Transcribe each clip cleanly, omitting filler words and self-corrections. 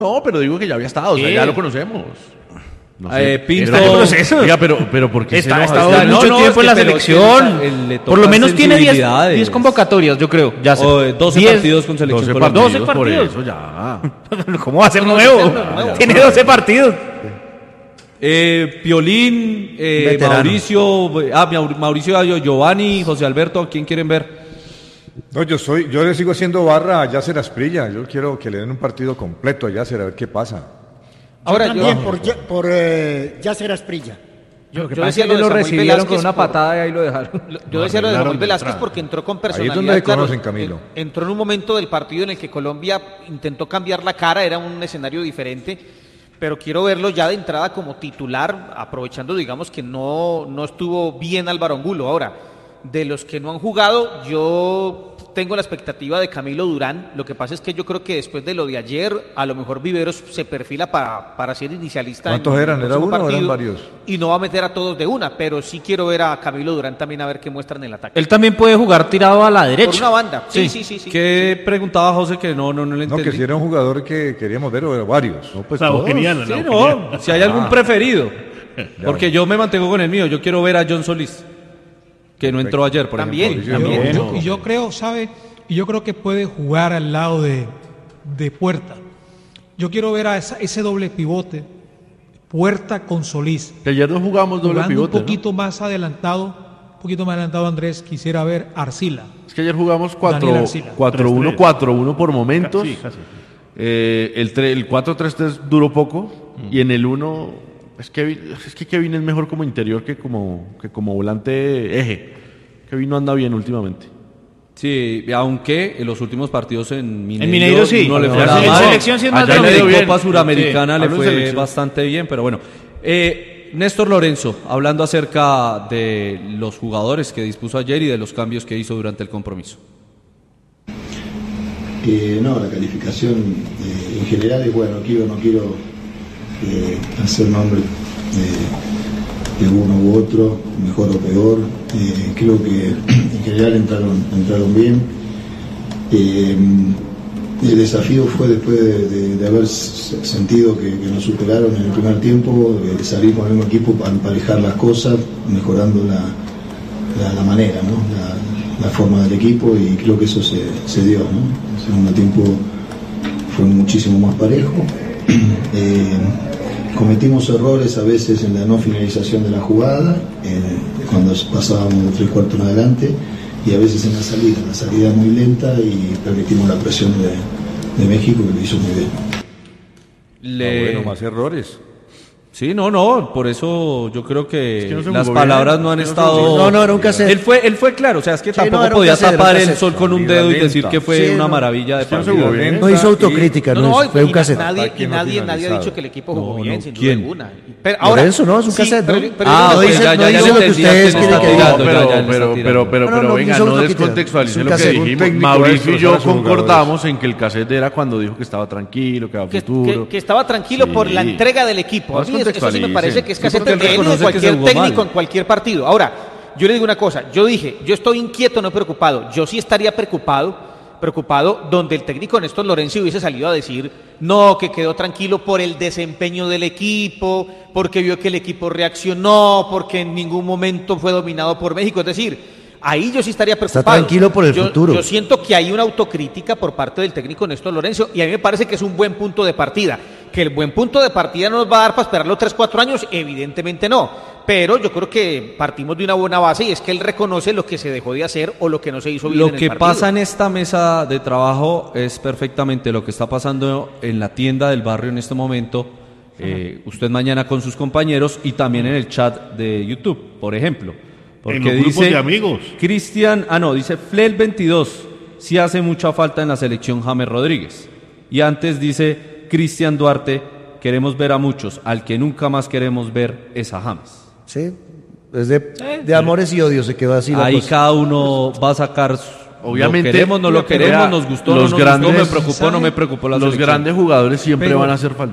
No, pero digo que ya había estado, o sea, ya lo conocemos. No sé. Pinto. Oiga, pero ¿por qué está mucho tiempo en la selección? Por lo menos tiene 10 convocatorias, yo creo. Ya sé. 12 partidos con selección. 12 partidos. Por eso ya. ¿Cómo va a ser nuevo? Tiene 12 partidos. Piolín, Mauricio, Giovanni, José Alberto, ¿quién quieren ver? No, yo le sigo haciendo barra a Yasser Asprilla. Yo quiero que le den un partido completo a Yasser, a ver qué pasa. Ahora también por Yasser Asprilla. Yo decía lo recibieron con una patada y ahí lo dejaron. Yo decía lo de Samuel Velázquez porque entró con personalidad. Ahí es donde le conocen, Camilo. Entró en un momento del partido en el que Colombia intentó cambiar la cara, era un escenario diferente, pero quiero verlo ya de entrada como titular, aprovechando, digamos, que no estuvo bien Álvaro Angulo. Ahora, de los que no han jugado, yo tengo la expectativa de Camilo Durán. Lo que pasa es que yo creo que después de lo de ayer, a lo mejor Viveros se perfila para ser inicialista. ¿Cuántos eran? ¿Era uno o eran varios? Y no va a meter a todos de una, pero sí quiero ver a Camilo Durán también a ver qué muestran en el ataque. Él también puede jugar tirado a la derecha. Por una banda, sí. ¿Qué preguntaba José que no le entendí? No, que si era un jugador que queríamos ver o varios. No, pues todos. Si hay algún preferido. Porque yo me mantengo con el mío. Yo quiero ver a John Solís, que no entró ayer, por ejemplo. Y yo creo, ¿sabe? Y yo creo que puede jugar al lado de Puerta. Yo quiero ver a ese doble pivote, Puerta con Solís. Que ayer no jugamos doble pivote. Un poquito más adelantado, Andrés, quisiera ver Arcila. Es que ayer jugamos 4-1-4-1 por momentos. Sí, casi. El 4-3-3 duró poco. Y en el 1, es que Kevin es mejor como interior que como volante eje. Kevin no anda bien últimamente. Sí, aunque en los últimos partidos en Mineiro sí. No le fue nada mal. En selección sí es más en la Copa Suramericana le fue bastante bien, pero bueno. Néstor Lorenzo, hablando acerca de los jugadores que dispuso ayer y de los cambios que hizo durante el compromiso. La calificación en general es bueno, no quiero hacer nombre de uno u otro, mejor o peor. Creo que en general entraron bien. El desafío fue después de haber sentido que nos superaron en el primer tiempo, salir con el mismo equipo para emparejar las cosas, mejorando la manera, ¿no? la forma del equipo, y creo que eso se dio, ¿no? El segundo tiempo fue muchísimo más parejo. Cometimos errores a veces en la no finalización de la jugada, cuando pasábamos de 3/4 en adelante, y a veces en la salida muy lenta, y permitimos la presión de México, que lo hizo muy bien. Bueno, más errores. Sí, por eso yo creo que las palabras no han estado... No, era un cassette. Él fue claro, o sea, es que tampoco podía tapar el sol con un dedo y decir que fue una maravilla de partido. No hizo autocrítica, fue un cassette. Nadie ha dicho que el equipo jugó bien, sin duda alguna. Ahora eso no, es un cassette. No dice lo que ustedes quieren que pero venga, no descontextualicen lo que dijimos. Mauricio y yo concordamos en que el cassette era cuando dijo que estaba tranquilo, que va a futuro. Que estaba tranquilo por la entrega del equipo. Eso sí me parece que es cassette de cualquier técnico en cualquier partido. Ahora, yo le digo una cosa, yo dije, yo estoy inquieto, no preocupado. Yo sí estaría preocupado donde el técnico Néstor Lorenzo hubiese salido a decir no, que quedó tranquilo por el desempeño del equipo, porque vio que el equipo reaccionó, porque en ningún momento fue dominado por México. Es decir, ahí yo sí estaría preocupado. Está tranquilo por el futuro. Yo siento que hay una autocrítica por parte del técnico Néstor Lorenzo, y a mí me parece que es un buen punto de partida. Que el buen punto de partida no nos va a dar para esperar los 3-4 años, evidentemente no, pero yo creo que partimos de una buena base, y es que él reconoce lo que se dejó de hacer o lo que no se hizo bien en el partido. Lo que pasa en esta mesa de trabajo es perfectamente lo que está pasando en la tienda del barrio en este momento, usted mañana con sus compañeros, y también en el chat de YouTube, por ejemplo. Porque en los grupos de amigos. Cristian, dice Flel 22, sí hace mucha falta en la selección James Rodríguez. Y antes dice Cristian Duarte, queremos ver a muchos, al que nunca más queremos ver es a James. Sí, es de amores y odios se quedó así la Ahí cosa. cada uno va a sacar, obviamente, lo queremos, no lo queremos, nos gustó, no nos gustó, me preocupó, no me preocupó la selección. Los grandes jugadores siempre van a hacer falta.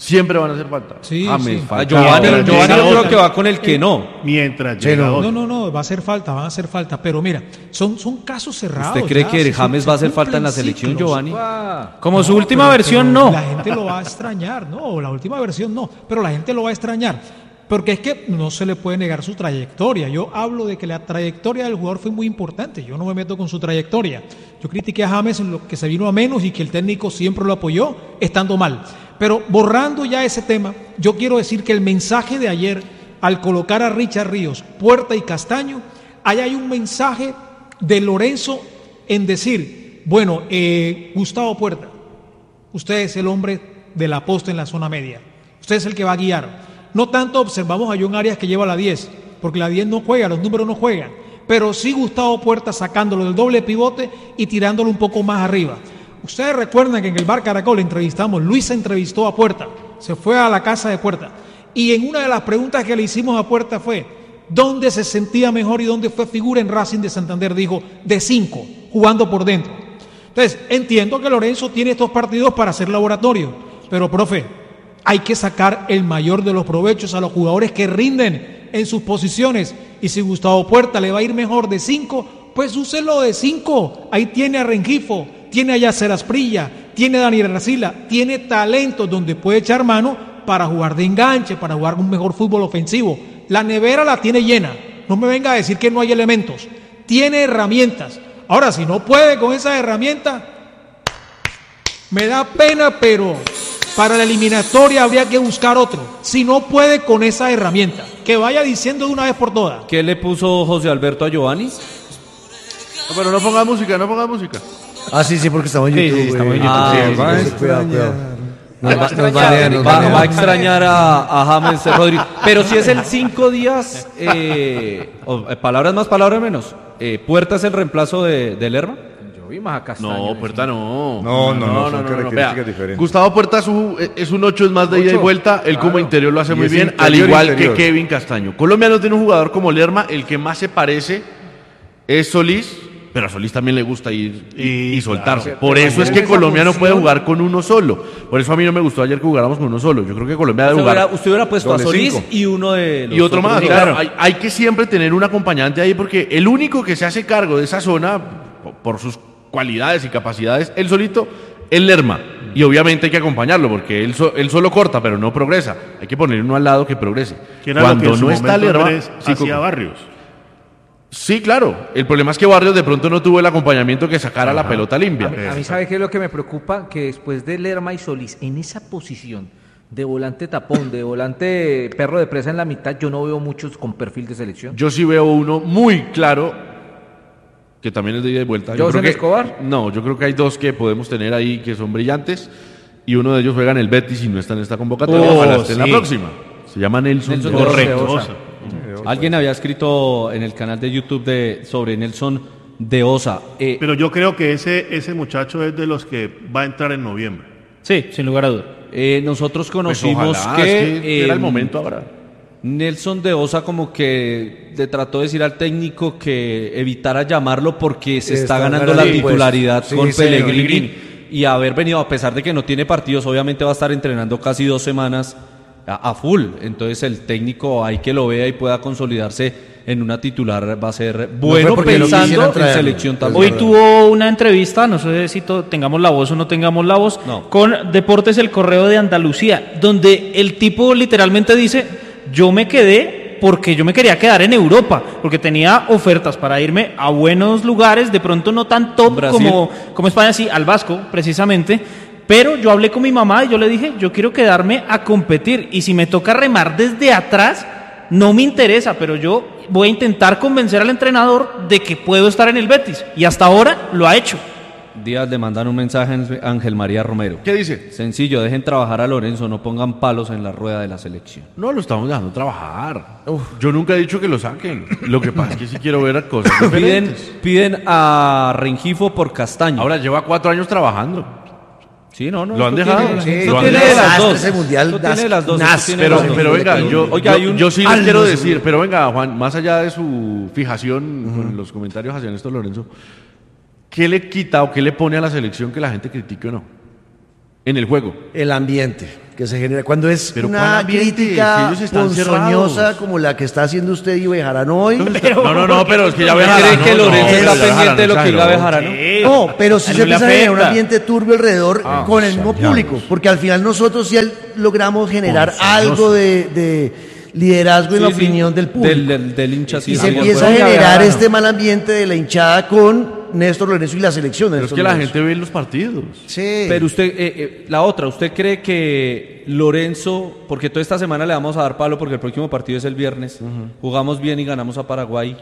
Siempre van a hacer falta. Sí, James, sí. Giovanni yo creo que va con el que no. Mientras llega No, va a hacer falta, van a hacer falta. Pero mira, son casos cerrados. ¿Usted cree que James va a hacer falta en la selección, Giovanni? Como su última versión, no. La gente lo va a extrañar, la última versión no, pero la gente lo va a extrañar. Porque es que no se le puede negar su trayectoria. Yo hablo de que la trayectoria del jugador fue muy importante. Yo no me meto con su trayectoria. Yo critiqué a James en lo que se vino a menos y que el técnico siempre lo apoyó, estando mal. Pero borrando ya ese tema, yo quiero decir que el mensaje de ayer, al colocar a Richard Ríos, Puerta y Castaño, ahí hay un mensaje de Lorenzo en decir, bueno, Gustavo Puerta, usted es el hombre de la posta en la zona media. Usted es el que va a guiar. No tanto observamos a John Arias que lleva la 10, porque la 10 no juega, los números no juegan. Pero sí Gustavo Puerta sacándolo del doble pivote y tirándolo un poco más arriba. Ustedes recuerdan que en el Bar Caracol entrevistamos, Luis entrevistó a Puerta, se fue a la casa de Puerta. Y en una de las preguntas que le hicimos a Puerta fue, ¿dónde se sentía mejor y dónde fue figura en Racing de Santander? Dijo, de 5, jugando por dentro. Entonces, entiendo que Lorenzo tiene estos partidos para hacer laboratorio, pero profe, hay que sacar el mayor de los provechos a los jugadores que rinden en sus posiciones. Y si Gustavo Puerta le va a ir mejor de 5, pues úselo de 5. Ahí tiene a Rengifo, tiene a Yacer Asprilla, tiene a Daniel Arcila, tiene talentos donde puede echar mano para jugar de enganche, para jugar un mejor fútbol ofensivo. La nevera la tiene llena. No me venga a decir que no hay elementos. Tiene herramientas. Ahora, si no puede con esas herramientas, me da pena, pero para la eliminatoria habría que buscar otro. Si no puede con esa herramienta, que vaya diciendo de una vez por todas. ¿Qué le puso José Alberto a Giovanni? No, pero no ponga música. Ah, sí, porque estamos en YouTube. Sí, estamos en YouTube. Cuidado. Va a extrañar a James Rodríguez. Pero si es el 5 días, palabras más, palabras menos. ¿Puerta es el reemplazo de Lerma? Yo vi más a Castaño. No, Puerta no. Son características diferentes. Gustavo Puerta es un 8, es más de ida y vuelta. Él como interior lo hace muy bien, al igual que Kevin Castaño. Colombia no tiene un jugador como Lerma. El que más se parece es Solís, pero a Solís también le gusta ir y soltarse. Claro, por eso es que Colombia no puede jugar con uno solo. Por eso a mí no me gustó ayer que jugáramos con uno solo. Yo creo que Colombia debe jugar. Usted hubiera puesto a Solís 5. Y uno de los y otro más. Claro, hay que siempre tener un acompañante ahí, porque el único que se hace cargo de esa zona, por sus cualidades y capacidades, él solito, es Lerma. Y obviamente hay que acompañarlo, porque él solo corta, pero no progresa. Hay que poner uno al lado que progrese. Cuando no está Lerma, hacía Barrios. Sí, claro. El problema es que Barrios de pronto no tuvo el acompañamiento que sacara la pelota limpia. A mí ¿sabe qué es lo que me preocupa? Que después de Lerma y Solís, en esa posición de volante tapón, de volante perro de presa en la mitad, yo no veo muchos con perfil de selección. Yo sí veo uno muy claro, que también es de ida y vuelta. ¿José Escobar? No, yo creo que hay dos que podemos tener ahí que son brillantes, y uno de ellos juega en el Betis y no está en esta convocatoria. Ojalá esté en la próxima. Se llama Nelson. Correcto. Alguien había escrito en el canal de YouTube sobre Nelson de Osa. Pero yo creo que ese muchacho es de los que va a entrar en noviembre. Sí, sin lugar a duda. Nosotros conocimos ojalá, que era el momento ahora. Nelson de Osa como que le trató de decir al técnico que evitara llamarlo porque se está ganando la titularidad con Pellegrini. Y haber venido, a pesar de que no tiene partidos, obviamente va a estar entrenando casi 2 semanas a full. Entonces el técnico hay que lo vea y pueda consolidarse en una titular, va a ser bueno, pensando en selección también. Hoy tuvo una entrevista, no sé si tengamos la voz o no tengamos la voz, con Deportes El Correo de Andalucía, donde el tipo literalmente dice: yo me quedé porque yo me quería quedar en Europa, porque tenía ofertas para irme a buenos lugares, de pronto no tan top como España, sí, al Vasco precisamente. Pero yo hablé con mi mamá y yo le dije: yo quiero quedarme a competir, y si me toca remar desde atrás, no me interesa, pero yo voy a intentar convencer al entrenador de que puedo estar en el Betis, y hasta ahora lo ha hecho. Díaz le mandan un mensaje a Ángel María Romero. ¿Qué dice? Sencillo, dejen trabajar a Lorenzo, no pongan palos en la rueda de la selección. No, lo estamos dejando trabajar. Yo nunca he dicho que lo saquen. Lo que pasa es que sí quiero ver cosas diferentes. Piden a Rengifo por Castaño. Ahora lleva 4 años trabajando. Sí, no. Lo han dejado. Sí, lo tiene de las dos. Ese mundial tiene las dos. Pero venga, yo sí les quiero decir, pero venga, Juan, más allá de su fijación con los comentarios hacia Néstor Lorenzo, ¿qué le quita o qué le pone a la selección que la gente critique o no? En el juego. El ambiente. que se genera. Cuando es Pero una ambiente, crítica si ellos están ponzoñosa cerrados. como la que está haciendo usted y Bejarano hoy. No, pero es que ya ¿Cree que Lorenzo está Bejarano pendiente de lo que diga exageró. Bejarano? No, pero sí se empieza a generar un ambiente turbio alrededor con el mismo ya. público, porque al final nosotros sí logramos generar algo de liderazgo en la opinión del público. Del hincha. Y se empieza a generar este mal ambiente de la hinchada con Néstor Lorenzo y la selección. Pero es que la gente ve los partidos. Sí. Pero usted, ¿usted cree que Lorenzo, porque toda esta semana le vamos a dar palo porque el próximo partido es el viernes, jugamos bien y ganamos a Paraguay,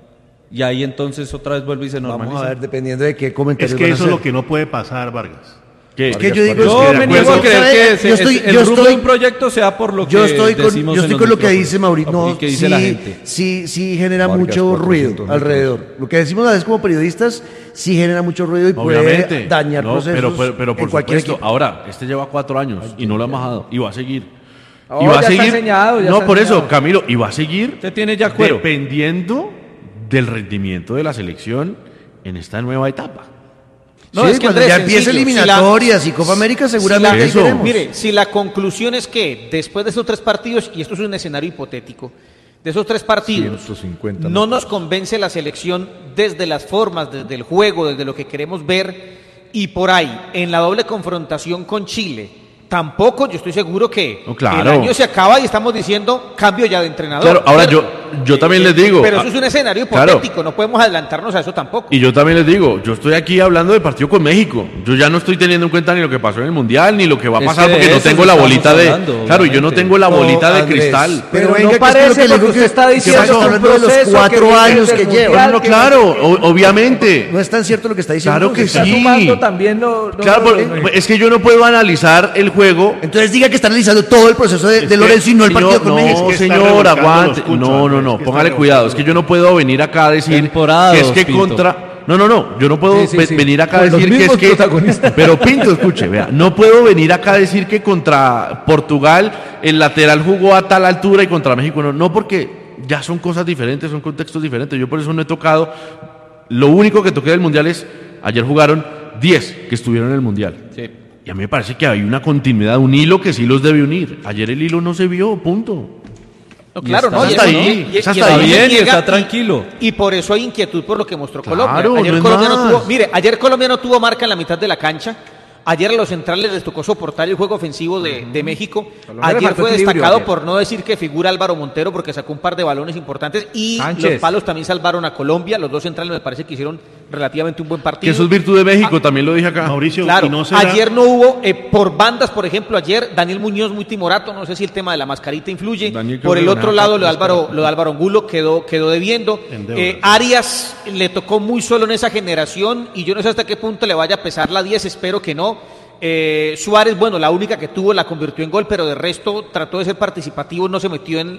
y ahí entonces otra vez vuelve y se normaliza? Vamos a ver, dependiendo de qué comentarios Es que van a eso es hacer. lo que no puede pasar, Vargas. Es que yo digo, Yo me niego a creer que el rumbo de estoy un proyecto sea por lo que yo estoy con decimos en lo los que dice micrófonos. Mauricio. No, Y que dice la gente. Sí genera Vargas, mucho 400 ruido metros. alrededor. Lo que decimos a veces como periodistas sí genera mucho ruido y Obviamente. puede dañar No, procesos pero por en cualquier supuesto. equipo. Ahora, este lleva 4 años y no lo ha bajado. Y va a seguir. Oh, y va ya a está seguir. enseñado, ya No, está por eso, enseñado. Camilo. Y va a seguir. Usted tiene ya cuero. Dependiendo del rendimiento de la selección en esta nueva etapa. No, Sí, es que cuando Andrés, ya empiece sencillo, eliminatorias y Copa América seguramente ahí eso. veremos. Mire, si la conclusión es que después de esos 3 partidos, y esto es un escenario hipotético, de esos 3 partidos 150 no nos convence la selección desde las formas, desde el juego, desde lo que queremos ver, y por ahí, en la doble confrontación con Chile, tampoco yo estoy seguro que No, claro. el año se acaba y estamos diciendo cambio ya de entrenador. Claro, ahora ¿cierto? yo también les digo. Pero eso es un escenario Claro. hipotético, no podemos adelantarnos a eso tampoco. Y yo también les digo, yo estoy aquí hablando del partido con México. Yo ya no estoy teniendo en cuenta ni lo que pasó en el Mundial, ni lo que va a Es pasar, que de porque no eso tengo la estamos bolita de... hablando, Claro, yo no obviamente. tengo la bolita de Andrés, cristal. Pero no venga, que parece es lo que porque digo que usted está diciendo estamos que es un hablando de los proceso 4 que viene años desde que el lleva. Mundial, No, claro, obviamente. No es tan cierto lo que está diciendo. Claro que entonces. sí. Está sumando también Claro, es que yo no puedo analizar el juego. Entonces diga que está analizando todo el proceso de Lorenzo y no el partido con México. No, Es que está señor, revolcando aguante. los cuchos, No, Andrés, no, que está póngale revolcando cuidado. los Es que yo no puedo venir acá a decir Temporada que es dos, que Pinto. contra... No, yo no puedo Sí. venir acá a Con los decir que es mismos que... protagonistas. Pero Pinto, escuche, vea, no puedo venir acá a decir que contra Portugal el lateral jugó a tal altura y contra México no, porque ya son cosas diferentes, son contextos diferentes. Yo por eso no he tocado... Lo único que toqué del Mundial es... Ayer jugaron 10 que estuvieron en el Mundial. Sí. Y a mí me parece que hay una continuidad, un hilo que sí los debe unir. Ayer el hilo no se vio, punto. No, claro, está no, hasta y eso ahí, no, es hasta eso ahí. no se Bien, y niega, está tranquilo. Y por eso hay inquietud por lo que mostró Claro, Colombia. Ayer no es Colombia no más. tuvo, mire, ayer Colombia no tuvo marca en la mitad de la cancha. Ayer a los centrales les tocó soportar el juego ofensivo de México. Colombia le Ayer faltó fue equilibrio destacado ayer. por no decir que figura Álvaro Montero porque sacó un par de balones importantes y Sánchez. los palos también salvaron a Colombia. Los 2 centrales me parece que hicieron relativamente un buen Que partido. eso es virtud de México, también lo dije acá. Mauricio, Claro, y no será- ayer no hubo, por bandas, por ejemplo, ayer Daniel Muñoz muy timorato, no sé si el tema de la mascarita influye. Daniel creo Por el que otro ganaba lado, lo de cuatro Álvaro Angulo quedó debiendo. En deuda. Arias le tocó muy solo en esa generación y yo no sé hasta qué punto le vaya a pesar la 10, espero que no. Suárez, bueno, la única que tuvo la convirtió en gol, pero de resto trató de ser participativo, no se metió en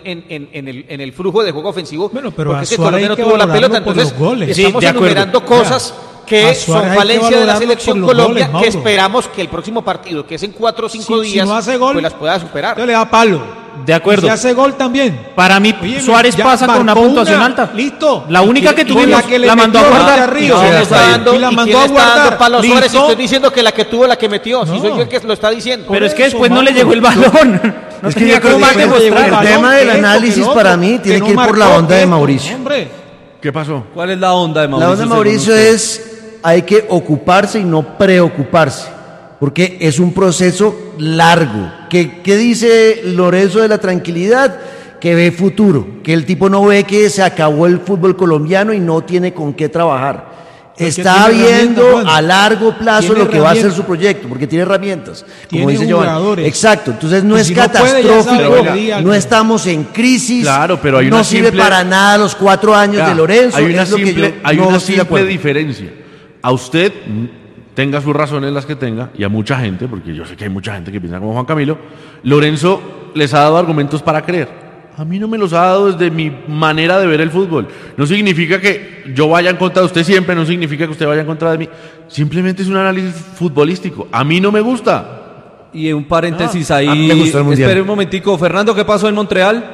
el flujo de juego ofensivo. Bueno, pero porque a es que Suárez Colombia no hay que tuvo la valorarlo pelota, por entonces los goles. estamos Sí, de acuerdo. enumerando cosas A que Suárez son hay que falencia de la valorarlo selección por los Colombia, goles, que Mauro. esperamos que el próximo partido, que es en 4 o 5 Si días, no hace gol, pues las pueda superar. Usted le da palo. De acuerdo. Si hace gol también. Para mí, Oye, Suárez ya pasa con una marcó puntuación una, alta. listo. La única que Y tuvimos, la que le la mandó a metió guardar. hacia arriba. ¿Y quién Sí, le está está bien. dando, Y la y mandó quién a le está dando guardar. palo a Suárez? Y Listo. estoy diciendo que la que tuvo la que metió. Si No. soy yo el que lo está diciendo. Pero es que Por después eso, no le Mauro. llegó el balón. No Es que tenía yo creo cómo que más demostrar. el tema del análisis para mí tiene no que ir por la marcó, onda de ¿qué? Mauricio. Hombre, ¿Qué pasó? ¿Cuál es la onda de La Mauricio? onda de según Mauricio usted? es, hay que ocuparse y no preocuparse, porque es un proceso largo. ¿Qué dice Lorenzo de la tranquilidad? Que ve futuro, que el tipo no ve que se acabó el fútbol colombiano y no tiene con qué trabajar. Porque Está tiene viendo herramientas, Juan. a largo plazo Tiene lo que va a ser herramientas. su proyecto, porque tiene herramientas, como Tiene dice Giovanni. jugadores. Exacto, entonces no Y es si no puede, ya sabe catastrófico, lo que diga no algo. estamos en crisis, Claro, pero hay no una sirve simple- para nada los 4 años Ya, de Lorenzo, hay una es lo que simple, yo hay no una estoy de simple acuerdo. diferencia. A usted, tenga sus razones las que tenga, y a mucha gente, porque yo sé que hay mucha gente que piensa como Juan Camilo, Lorenzo les ha dado argumentos para creer. A mí no me los ha dado desde mi manera de ver el fútbol. No significa que yo vaya en contra de usted siempre, no significa que usted vaya en contra de mí. Simplemente es un análisis futbolístico. A mí no me gusta. Y un paréntesis a mí ahí. me gustó el Mundial. Espere un momentico. Fernando, ¿qué pasó en Montreal?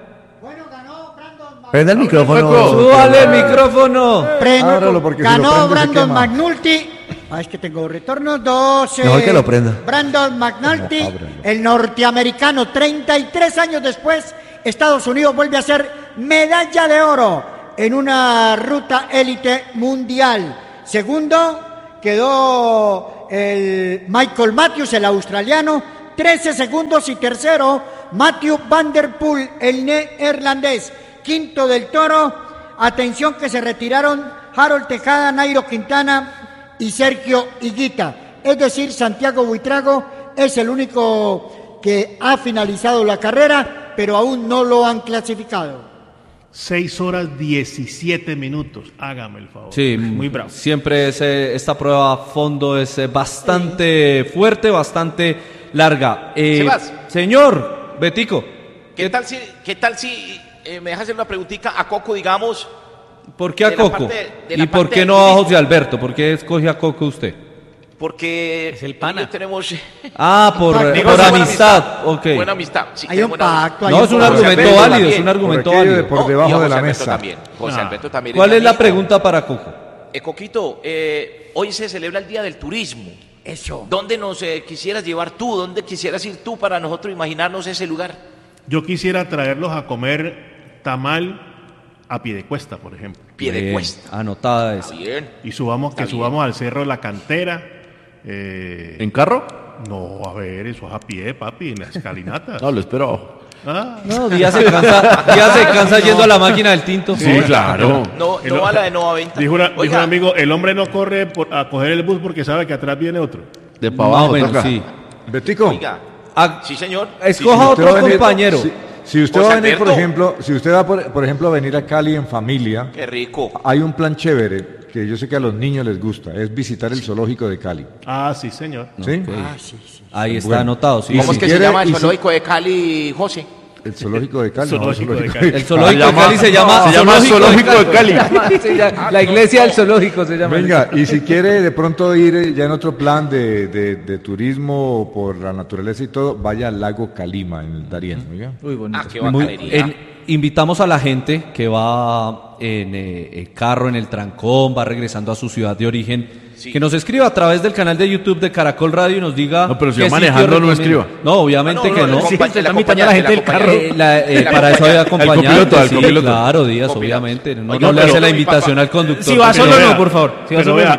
Prenda el micrófono. ¡Súbale el micrófono! Ábralo porque si lo Ganó prende se Brandon quema. McNulty Es que tengo retornos. 12. Mejor que lo prenda. Brandon McNulty, el norteamericano, 33 años después, Estados Unidos vuelve a ser medalla de oro en una ruta élite mundial. Segundo quedó el Michael Matthews, el australiano, 13 segundos. Y tercero, Matthew Van Der Poel, el neerlandés. Quinto del Toro. Atención que se retiraron Harold Tejada, Nairo Quintana y Sergio Higuita. Es decir, Santiago Buitrago es el único que ha finalizado la carrera, pero aún no lo han clasificado. 6 horas 17 minutos, hágame el favor. Sí, muy bravo. Siempre esta prueba a fondo es bastante fuerte, bastante larga. Señor Betico. ¿Qué tal si me dejas hacer una preguntita a Coco, digamos? ¿Por qué a Coco? ¿Y por qué no a José Alberto? ¿Por qué escoge a Coco usted? Porque es el pana. Tenemos... por amistad. Okay. Buena amistad. Sí, hay un pacto. No, es un argumento válido, es un argumento válido. Por debajo de la mesa. También, José Alberto también. ¿Cuál es la pregunta para Coco? Coquito, hoy se celebra el Día del Turismo. Eso. ¿Dónde nos quisieras llevar tú? ¿Dónde quisieras ir tú para nosotros imaginarnos ese lugar? Yo quisiera traerlos a comer tamal a Piedecuesta, por ejemplo. Piedecuesta. Anotada esa. Bien. Y subamos al Cerro de la Cantera. ¿En carro? No, a ver, eso es a pie, papi, en la escalinata. No, lo espero. No, Díaz se cansa yendo a la máquina del tinto. Sí, claro. No a la de Nova Venta. Dijo un amigo, el hombre no corre a coger el bus porque sabe que atrás viene otro. De para abajo, sí. Betico. Oiga, sí, señor. Escoja otro compañero. Si usted va a venir, por ejemplo, a venir a Cali en familia. Qué rico. Hay un plan chévere que yo sé que a los niños les gusta, es visitar el zoológico de Cali. Sí, señor. ¿Sí? Okay. Ahí está anotado. Sí. ¿Cómo es que se llama el zoológico de Cali, José? El zoológico de Cali. El zoológico de Cali se llama zoológico de Cali. La iglesia del zoológico se llama. Venga, y si quiere de pronto ir ya en otro plan de turismo por la naturaleza y todo, vaya al lago Calima en el Darién. Oiga. Muy bonito. Qué bacanería. Invitamos a la gente que va en el carro, en el trancón, va regresando a su ciudad de origen, que nos escriba a través del canal de YouTube de Caracol Radio y nos diga... No, pero si va manejando no escriba. No, obviamente que no. Sí, usted está invitando a la gente del carro. Para eso hay acompañante. El copiloto. Claro, Díaz, obviamente. No le hace la invitación al conductor. Si va solo no, por favor. Pero vea,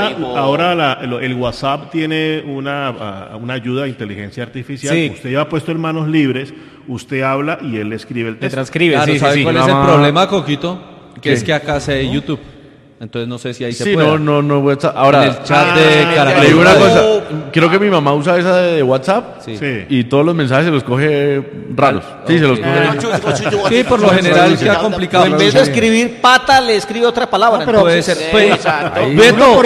ahora el WhatsApp tiene una ayuda de inteligencia artificial. Sí. Usted ya ha puesto en manos libres, usted habla y él le escribe el texto. Le transcribe, Claro, sí. ¿Cuál es el problema, Coquito? Que es que acá se YouTube. Entonces no sé si ahí se puede. No, WhatsApp. Ahora, en el chat de Caracol. Le digo una cosa, creo que mi mamá usa esa de WhatsApp y todos los mensajes se los coge raros. Sí, se los coge. Sí, por lo general se ha complicado. En vez de escribir pata, le escribe otra palabra. Puede ser. Exacto. Beto,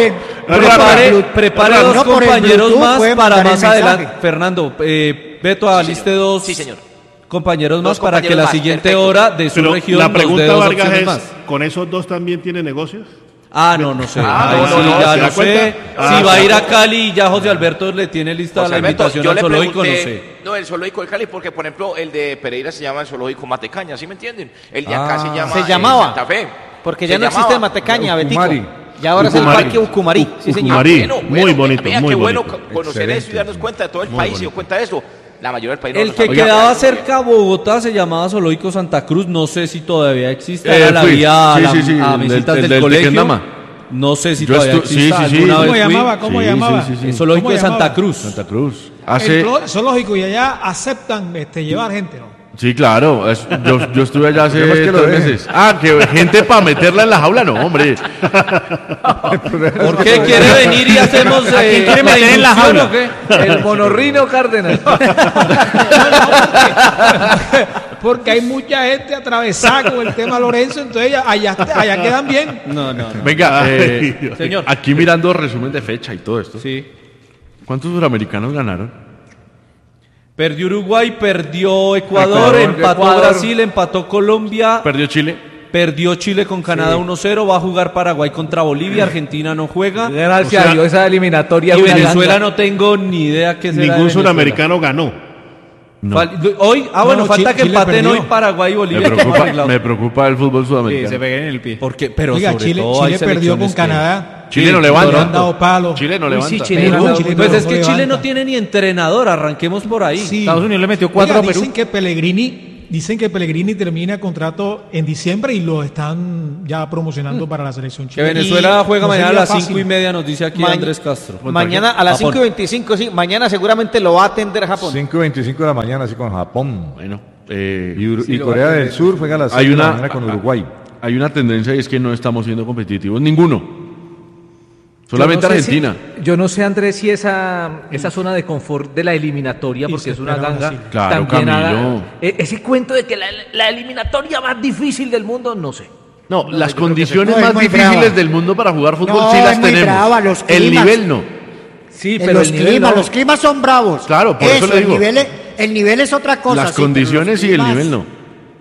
prepare dos compañeros más para más adelante. Fernando, Beto, aliste dos. Sí, señor. Compañeros más para que la siguiente hora de su región la nos dé pregunta, dos Vargas, opciones es, más. ¿con esos dos también tiene negocios? No sé. ¿se No sé. Si va a ir a Cali y ya José Alberto le tiene lista la invitación al zoológico, no sé. No, el zoológico de Cali, porque por ejemplo el de Pereira se llama el zoológico Matecaña, ¿sí me entienden? El de acá se llamaba Santa Fe. Porque ya no existe el Matecaña, Betico. Y ahora es el Ucumarí. Parque Ucumarí. Sí, señor. Ucumarí, muy bonito, Vea muy qué bueno bonito. conocer eso y darnos cuenta de todo el país, se dio cuenta de eso. La mayoría del país no El lo que sabe. quedaba cerca a Bogotá se llamaba Zoológico Santa Cruz, no sé si todavía existe. Era la vía a visitas del colegio. No sé si todavía existe. ¿Cómo llamaba? El Zoológico de Santa Cruz. Santa Cruz. El zoológico y allá aceptan llevar gente, ¿no? Sí, claro. Yo estuve allá hace 3 meses. Que gente para meterla en la jaula, no, hombre. ¿Por qué quiere venir y hacemos ¿a quién quiere meter en la jaula? ¿O qué? El monorrino Cárdenas. Porque hay mucha gente atravesada con el tema Lorenzo, entonces allá quedan bien. No. Venga, señor. Aquí mirando resumen de fecha y todo esto. Sí. ¿Cuántos suramericanos ganaron? Perdió Uruguay, perdió Ecuador, empató Brasil, empató Colombia. ¿Perdió Chile? Perdió Chile con Canadá 1-0, va a jugar Paraguay contra Bolivia, Argentina no juega. Gracias a Dios, esa eliminatoria. Y Venezuela no tengo ni idea qué será. Ningún suramericano ganó. No. Hoy, falta que Chile empaten perdió. hoy Paraguay y Bolivia. Me preocupa el fútbol Sí, sudamericano. se peguen en el pie. Porque, pero Oiga, sobre Chile todo hay perdió con selecciones Canadá. Chile no levanta. Han dado palo. Chile no levanta. Sí, Chile no levanta. Pues es que Chile no tiene ni entrenador, arranquemos por ahí. Sí. Estados Unidos le metió 4 a Perú. Dicen que Pellegrini termina contrato en diciembre y lo están ya promocionando para la selección Que chilena. Venezuela juega mañana a las fácil. 5:30, nos dice aquí Andrés Castro. Mañana a las Japón. 5:25, sí. Mañana seguramente lo va a atender Japón. 5:25 de la mañana, así con Japón. Bueno, Y Corea del Sur juega a las 6 de la mañana con Uruguay. Hay una tendencia y es que no estamos siendo competitivos, ninguno. Solamente Argentina. Yo no sé, Andrés, si esa zona de confort de la eliminatoria, porque es una ganga Claro, también Camilo. ese cuento de que la eliminatoria más difícil del mundo, no sé. No, las yo creo condiciones que más muy difíciles brava. del mundo para jugar fútbol No, sí es las muy tenemos. brava, los El climas. nivel no. Sí, pero los el nivel climas, no. los climas son bravos. Claro, por eso le digo. El nivel es otra cosa. Las sí, pero condiciones los y el climas- nivel no.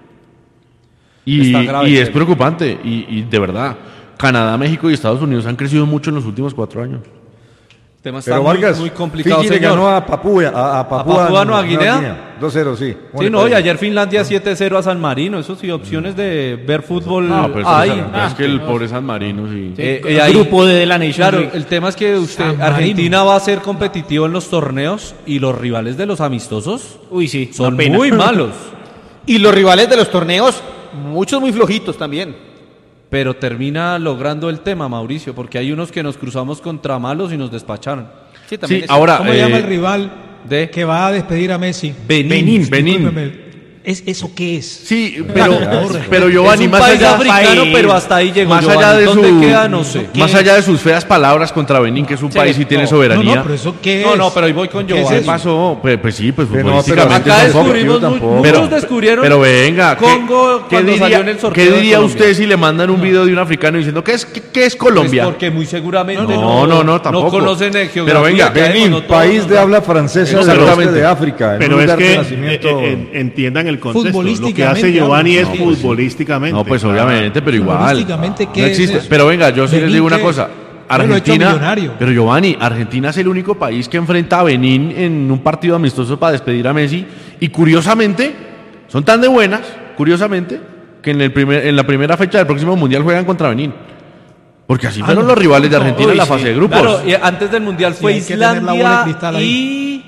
Está grave, Y es sí. preocupante. Y de verdad, Canadá, México y Estados Unidos han crecido mucho en los últimos 4 años. El tema está Pero muy, Vargas, muy complicado, Fiji le señor. ganó a Papúa Nueva Guinea. 2-0, sí. Sí, no, y ayer Finlandia 7-0 a San Marino. Eso sí, opciones de ver fútbol No, pero hay. es que el pobre San Marino sí. Ahí- Grupo de la Nation Claro, League. el tema es que San Marino. Argentina va a ser competitivo en los torneos y los rivales de los amistosos Uy, sí, son una pena. muy malos. Y los rivales de los torneos, muchos muy flojitos también. Pero termina logrando el tema, Mauricio, porque hay unos que nos cruzamos contra malos y nos despacharon. Sí, también Sí, es- ahora. ¿Cómo se llama el rival de- que va a despedir a Messi? Benín. Discúlpeme. ¿Eso qué es? Sí, pero Giovanni, es un más país allá, africano, pero hasta ahí llegó. más allá Giovanni. de ¿Dónde su, queda? No sé. más allá de sus feas palabras contra Benín, que es un país y tiene soberanía. No, pero ¿eso qué es? No, pero ahí voy con ¿Qué es Giovanni. ¿Qué pasó? Pues sí, pues Pero futbolísticamente Acá tampoco. descubrimos, tampoco. muchos descubrieron Pero venga, Congo cuando salió en el sorteo ¿qué de diría Colombia? usted si le mandan un video de un africano diciendo qué es Colombia? Pues porque muy seguramente No, tampoco. no conocen el Pero geografía. venga, que hay, Benín, no todos, país ¿no? de habla francesa del Exactamente. oeste de África. en Pero un es lugar de que nacimiento. entiendan el contexto. Lo que Futbolísticamente hace Giovanni es hablamos. futbolísticamente. No, pues obviamente, pero igual. Futbolísticamente, ¿qué No es existe. eso? Pero venga, yo sí les Benín, digo una ¿qué? cosa. Bueno, lo ha hecho Argentina, millonario. pero Giovanni, Argentina es el único país que enfrenta a Benín en un partido amistoso para despedir a Messi. Y curiosamente, son tan de buenas, curiosamente, que en la primera fecha del próximo Mundial juegan contra Benín. Porque así fueron los rivales de Argentina en la fase de grupos. Claro, y antes del Mundial fue hay que tener la bola de Islandia cristal ahí. y...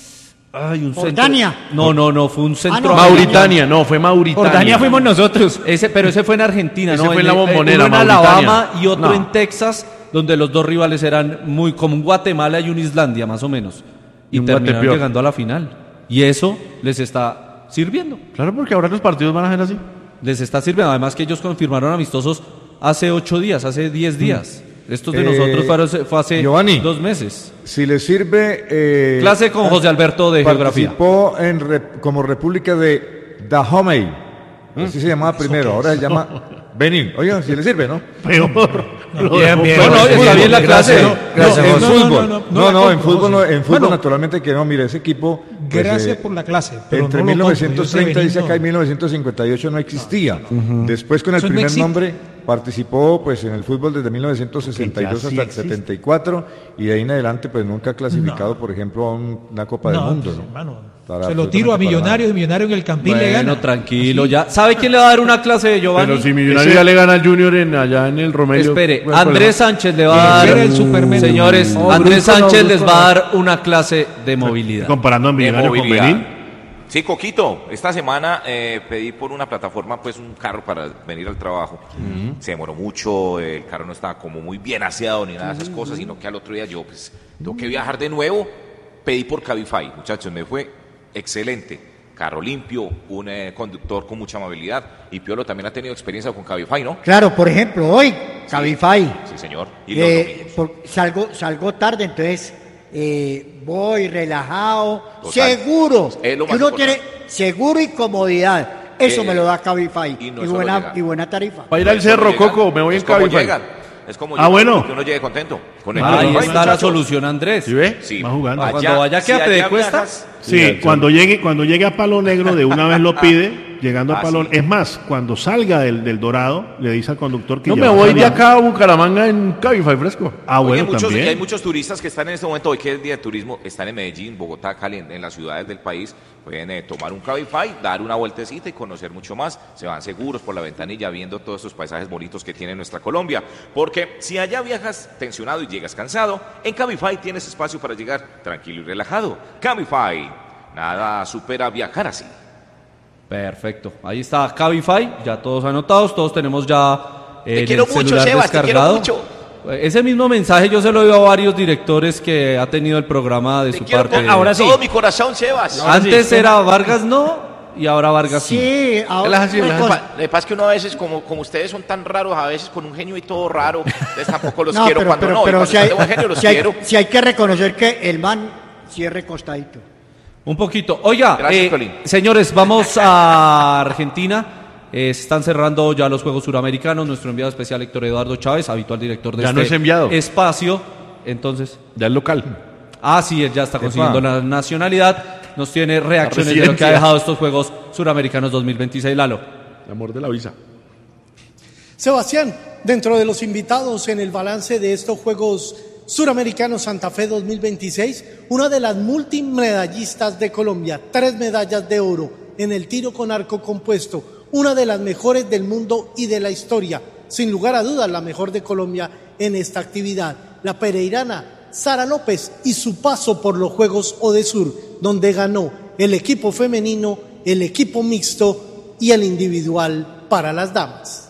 Ay, un Jordania. centro. No, fue un centro. no. Mauritania, no, fue Mauritania. Jordania fuimos nosotros. Pero ese fue en Argentina, Ese ¿no? fue en la Bombonera, uno en Mauritania. Alabama y otro No. en Texas, donde los dos rivales eran muy como un Guatemala y un Islandia, más o menos. Y un terminaron Guatepeor. llegando a la final. Y eso les está sirviendo. Claro, porque ahora los partidos van a ser así. Les está sirviendo. Además que ellos confirmaron amistosos hace 8 días, hace 10 días. Estos de nosotros fue hace Giovanni. 2 meses. Si le sirve... Clase con José Alberto de Geografía. Participó como República de Dahomey. Así se llamaba primero, ahora se llama Benín. Oiga, si le sirve, ¿no? Peor. Bien, bien. No, está bien la clase. En fútbol. no, En fútbol Bueno, naturalmente que no. Mire, ese equipo... pues, Gracias por la clase. Pero entre no lo 1930 compro, dice yo acá y sé 1958 no existía. Después con el Eso no primer existe. nombre participó pues en el fútbol desde 1962 hasta el 74 y de ahí en adelante pues nunca ha clasificado por ejemplo a una Copa del Mundo. pues, ¿no? hermano, Para se lo tiro a absolutamente para Millonarios y Millonarios en el Campín le gana. Bueno, tranquilo, ya. ¿Sabe quién le va a dar una clase de Giovanni? Pero si Millonarios ya le gana al Junior allá en el Romelio. Espere, ¿cuál es el Andrés problema? Sánchez le va a dar. Era el Superman. Señores, No, Andrés Brusco no, Sánchez Brusco les va a dar una clase de movilidad. Comparando a de Millonarios con movilidad. Benín. Sí, Coquito, esta semana pedí por una plataforma pues un carro para venir al trabajo. Se demoró mucho, el carro no estaba como muy bien aseado ni nada de esas cosas, sino que al otro día yo pues tengo que viajar de nuevo. Pedí por Cabify, muchachos, me fue excelente. Carro limpio, un conductor con mucha amabilidad y Piolo también ha tenido experiencia con Cabify, ¿no? Claro, por ejemplo, hoy, Cabify. Sí, señor. Y los domingos. Salgo tarde, entonces voy relajado, Total. seguro. Es lo Que más uno importante. tiene seguro y comodidad. Eso me lo da Cabify. y no Y solo buena, llegar. y buena tarifa. Para ir al cerro, Coco, me voy en Es como Cabify. llegan, es como Ah, llegan, bueno. que uno llegue contento. Con el Ahí Cabify, está la muchachos. solución, Andrés. ¿Sí ve? Sí. Va jugando. Cuando vaya, si quédate de allá cuestas. viajas, Sí, cuando llegue a Palo Negro de una vez lo pide llegando a Palón. Es más, cuando salga del Dorado, le dice al conductor que no me voy de acá a Bucaramanga en Cabify fresco. Bueno, también. Hay muchos turistas que están en este momento, hoy que es día de turismo, están en Medellín, Bogotá, Cali, en las ciudades del país. Pueden tomar un Cabify, dar una vueltecita y conocer mucho más. Se van seguros por la ventanilla viendo todos estos paisajes bonitos que tiene nuestra Colombia. Porque si allá viajas tensionado y llegas cansado, en Cabify tienes espacio para llegar tranquilo y relajado. Cabify, nada supera viajar así. Perfecto, ahí está Cabify, ya todos anotados, todos tenemos ya el celular descargado. Te quiero mucho. Ese mismo mensaje yo se lo dio a varios directores que ha tenido el programa de su parte. Ahora sí. Todo mi corazón, Sebas. Antes sí. Era Vargas no, y ahora Vargas sí. Sí, ahora sí. Lo que pasa es que uno a veces, como ustedes son tan raros, a veces con un genio y todo raro, entonces tampoco los quiero pero si hay que reconocer que el man cierre costadito. Un poquito. Oiga, señores, vamos a Argentina. Se están cerrando ya los Juegos Suramericanos. Nuestro enviado especial Héctor Eduardo Chávez, habitual director de espacio. Entonces, ya es local. Sí, él ya está consiguiendo la nacionalidad. Nos tiene reacciones de lo que ha dejado estos Juegos Suramericanos 2026. Lalo. El amor de la visa. Sebastián, dentro de los invitados en el balance de estos Juegos Suramericanos Santa Fe 2026, una de las multimedallistas de Colombia, 3 medallas de oro en el tiro con arco compuesto, una de las mejores del mundo y de la historia, sin lugar a dudas la mejor de Colombia en esta actividad, la pereirana Sara López y su paso por los Juegos Odesur, donde ganó el equipo femenino, el equipo mixto y el individual para las damas.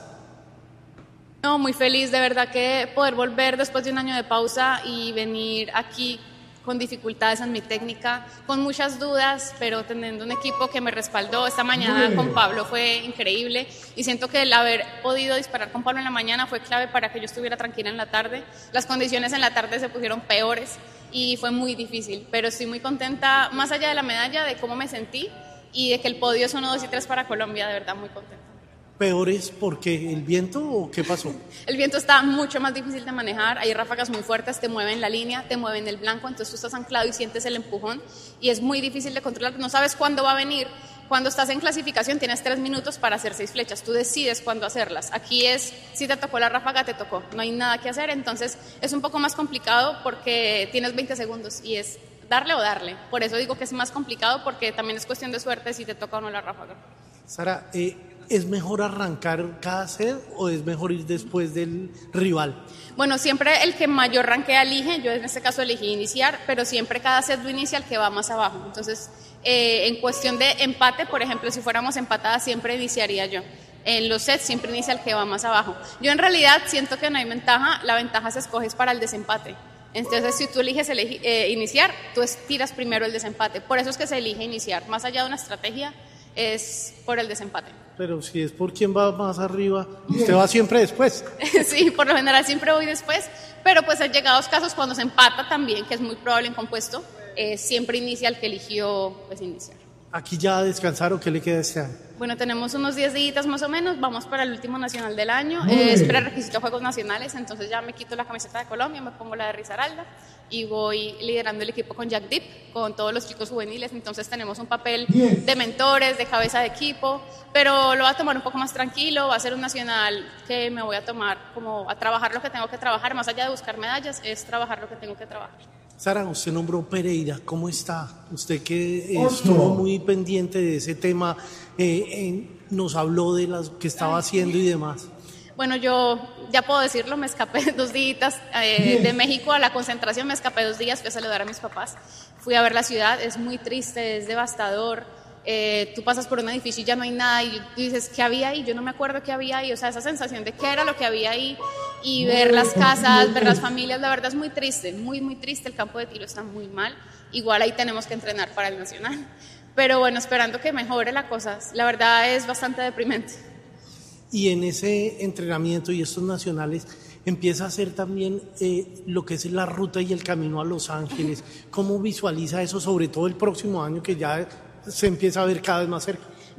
No, muy feliz de verdad que poder volver después de un año de pausa y venir aquí con dificultades en mi técnica, con muchas dudas, pero teniendo un equipo que me respaldó. Esta mañana con Pablo fue increíble y siento que el haber podido disparar con Pablo en la mañana fue clave para que yo estuviera tranquila en la tarde. Las condiciones en la tarde se pusieron peores y fue muy difícil, pero estoy muy contenta, más allá de la medalla, de cómo me sentí y de que el podio es 1, 2 y 3 para Colombia, de verdad muy contenta. ¿Peores porque el viento o qué pasó? El viento está mucho más difícil de manejar, hay ráfagas muy fuertes, te mueven la línea, te mueven el blanco, entonces tú estás anclado y sientes el empujón y es muy difícil de controlar, no sabes cuándo va a venir. Cuando estás en clasificación tienes 3 minutos para hacer 6 flechas, tú decides cuándo hacerlas. Aquí es, si te tocó la ráfaga, te tocó, no hay nada que hacer, entonces es un poco más complicado porque tienes 20 segundos y es darle o darle. Por eso digo que es más complicado porque también es cuestión de suerte si te toca o no la ráfaga. Sara, ¿es mejor arrancar cada set o es mejor ir después del rival? Bueno, siempre el que mayor rankea elige, yo en este caso elegí iniciar, pero siempre cada set lo inicia el que va más abajo. Entonces, en cuestión de empate, por ejemplo, si fuéramos empatadas, siempre iniciaría yo. En los sets siempre inicia el que va más abajo. Yo en realidad siento que no hay ventaja, la ventaja se escoge para el desempate. Entonces, si tú eliges iniciar, tú tiras primero el desempate. Por eso es que se elige iniciar. Más allá de una estrategia, es por el desempate. Pero si es por quién va más arriba, usted va siempre después. Sí, por lo general siempre voy después, pero pues han llegado casos cuando se empata también, que es muy probable en compuesto, siempre inicia el que eligió pues iniciar. ¿Aquí ya descansaron? ¿Qué le queda este año? Bueno, tenemos unos 10 días más o menos, vamos para el último nacional del año, es prerequisito de Juegos Nacionales, entonces ya me quito la camiseta de Colombia, me pongo la de Risaralda y voy liderando el equipo con Jack Deep, con todos los chicos juveniles, entonces tenemos un papel de mentores, de cabeza de equipo, pero lo voy a tomar un poco más tranquilo, va a ser un nacional que me voy a tomar como a trabajar lo que tengo que trabajar, más allá de buscar medallas, es trabajar lo que tengo que trabajar. Sara, usted nombró Pereira, ¿cómo está? Usted que estuvo muy pendiente de ese tema, nos habló de las que estaba haciendo y demás. Bueno, yo ya puedo decirlo, me escapé 2 días de México a la concentración, me escapé 2 días, fui a saludar a mis papás, fui a ver la ciudad, es muy triste, es devastador, tú pasas por un edificio y ya no hay nada y tú dices, ¿qué había ahí? Yo no me acuerdo qué había ahí, o sea, esa sensación de qué era lo que había ahí y ver las casas, ver las familias, la verdad es muy triste, muy, muy triste, el campo de tiro está muy mal, igual ahí tenemos que entrenar para el nacional, pero bueno, esperando que mejore la cosa, la verdad es bastante deprimente. Y en ese entrenamiento y estos nacionales empieza a hacer también lo que es la ruta y el camino a Los Ángeles. ¿Cómo visualiza eso, sobre todo el próximo año que ya se empieza a ver cada vez más cerca?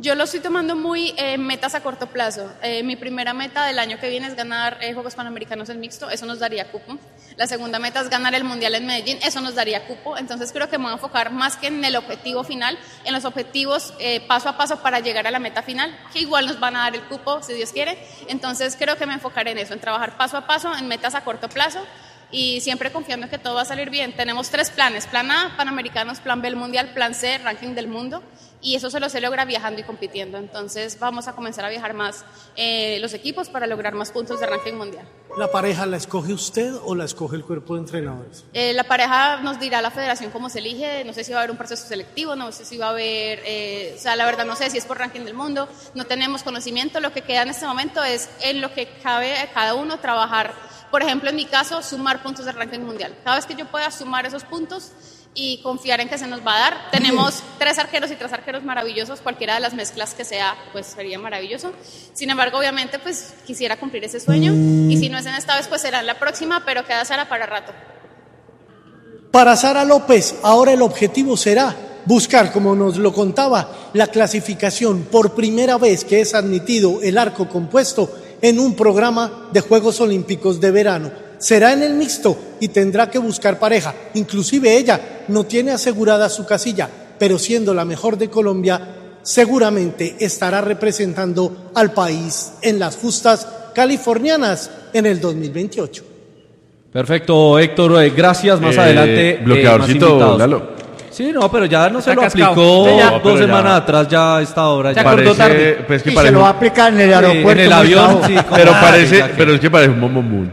Yo lo estoy tomando muy metas a corto plazo. Mi primera meta del año que viene es ganar Juegos Panamericanos en mixto, eso nos daría cupo. La segunda meta es ganar el Mundial en Medellín, eso nos daría cupo. Entonces creo que me voy a enfocar más que en el objetivo final, en los objetivos paso a paso para llegar a la meta final, que igual nos van a dar el cupo si Dios quiere. Entonces creo que me enfocaré en eso, en trabajar paso a paso, en metas a corto plazo y siempre confiando en que todo va a salir bien. Tenemos 3 planes, plan A, Panamericanos, plan B, el Mundial, plan C, ranking del mundo, y eso se logra viajando y compitiendo. Entonces vamos a comenzar a viajar más los equipos para lograr más puntos de ranking mundial. ¿La pareja la escoge usted o la escoge el cuerpo de entrenadores? La pareja nos dirá la federación cómo se elige, no sé si va a haber un proceso selectivo, no sé si va a haber, o sea, la verdad no sé si es por ranking del mundo, no tenemos conocimiento, lo que queda en este momento es en lo que cabe a cada uno trabajar. Por ejemplo, en mi caso, sumar puntos del ranking mundial. Cada vez que yo pueda sumar esos puntos y confiar en que se nos va a dar. Tenemos 3 arqueros y 3 arqueros maravillosos, cualquiera de las mezclas que sea, pues sería maravilloso. Sin embargo, obviamente, pues quisiera cumplir ese sueño y si no es en esta vez, pues será en la próxima, pero queda Sara para rato. Para Sara López, ahora el objetivo será buscar, como nos lo contaba, la clasificación por primera vez que es admitido el arco compuesto en un programa de Juegos Olímpicos de verano. Será en el mixto y tendrá que buscar pareja. Inclusive ella no tiene asegurada su casilla, pero siendo la mejor de Colombia, seguramente estará representando al país en las justas californianas en el 2028. Perfecto, Héctor, gracias. Más adelante. Bloqueadorcito, Lalo. Sí, no, pero ya no se lo aplicó 2 semanas atrás, ya a esta hora. Ya parece, tarde. Pues que y parece, se lo va a aplicar en el aeropuerto. En el avión, sí. Pero es que parece un momomún.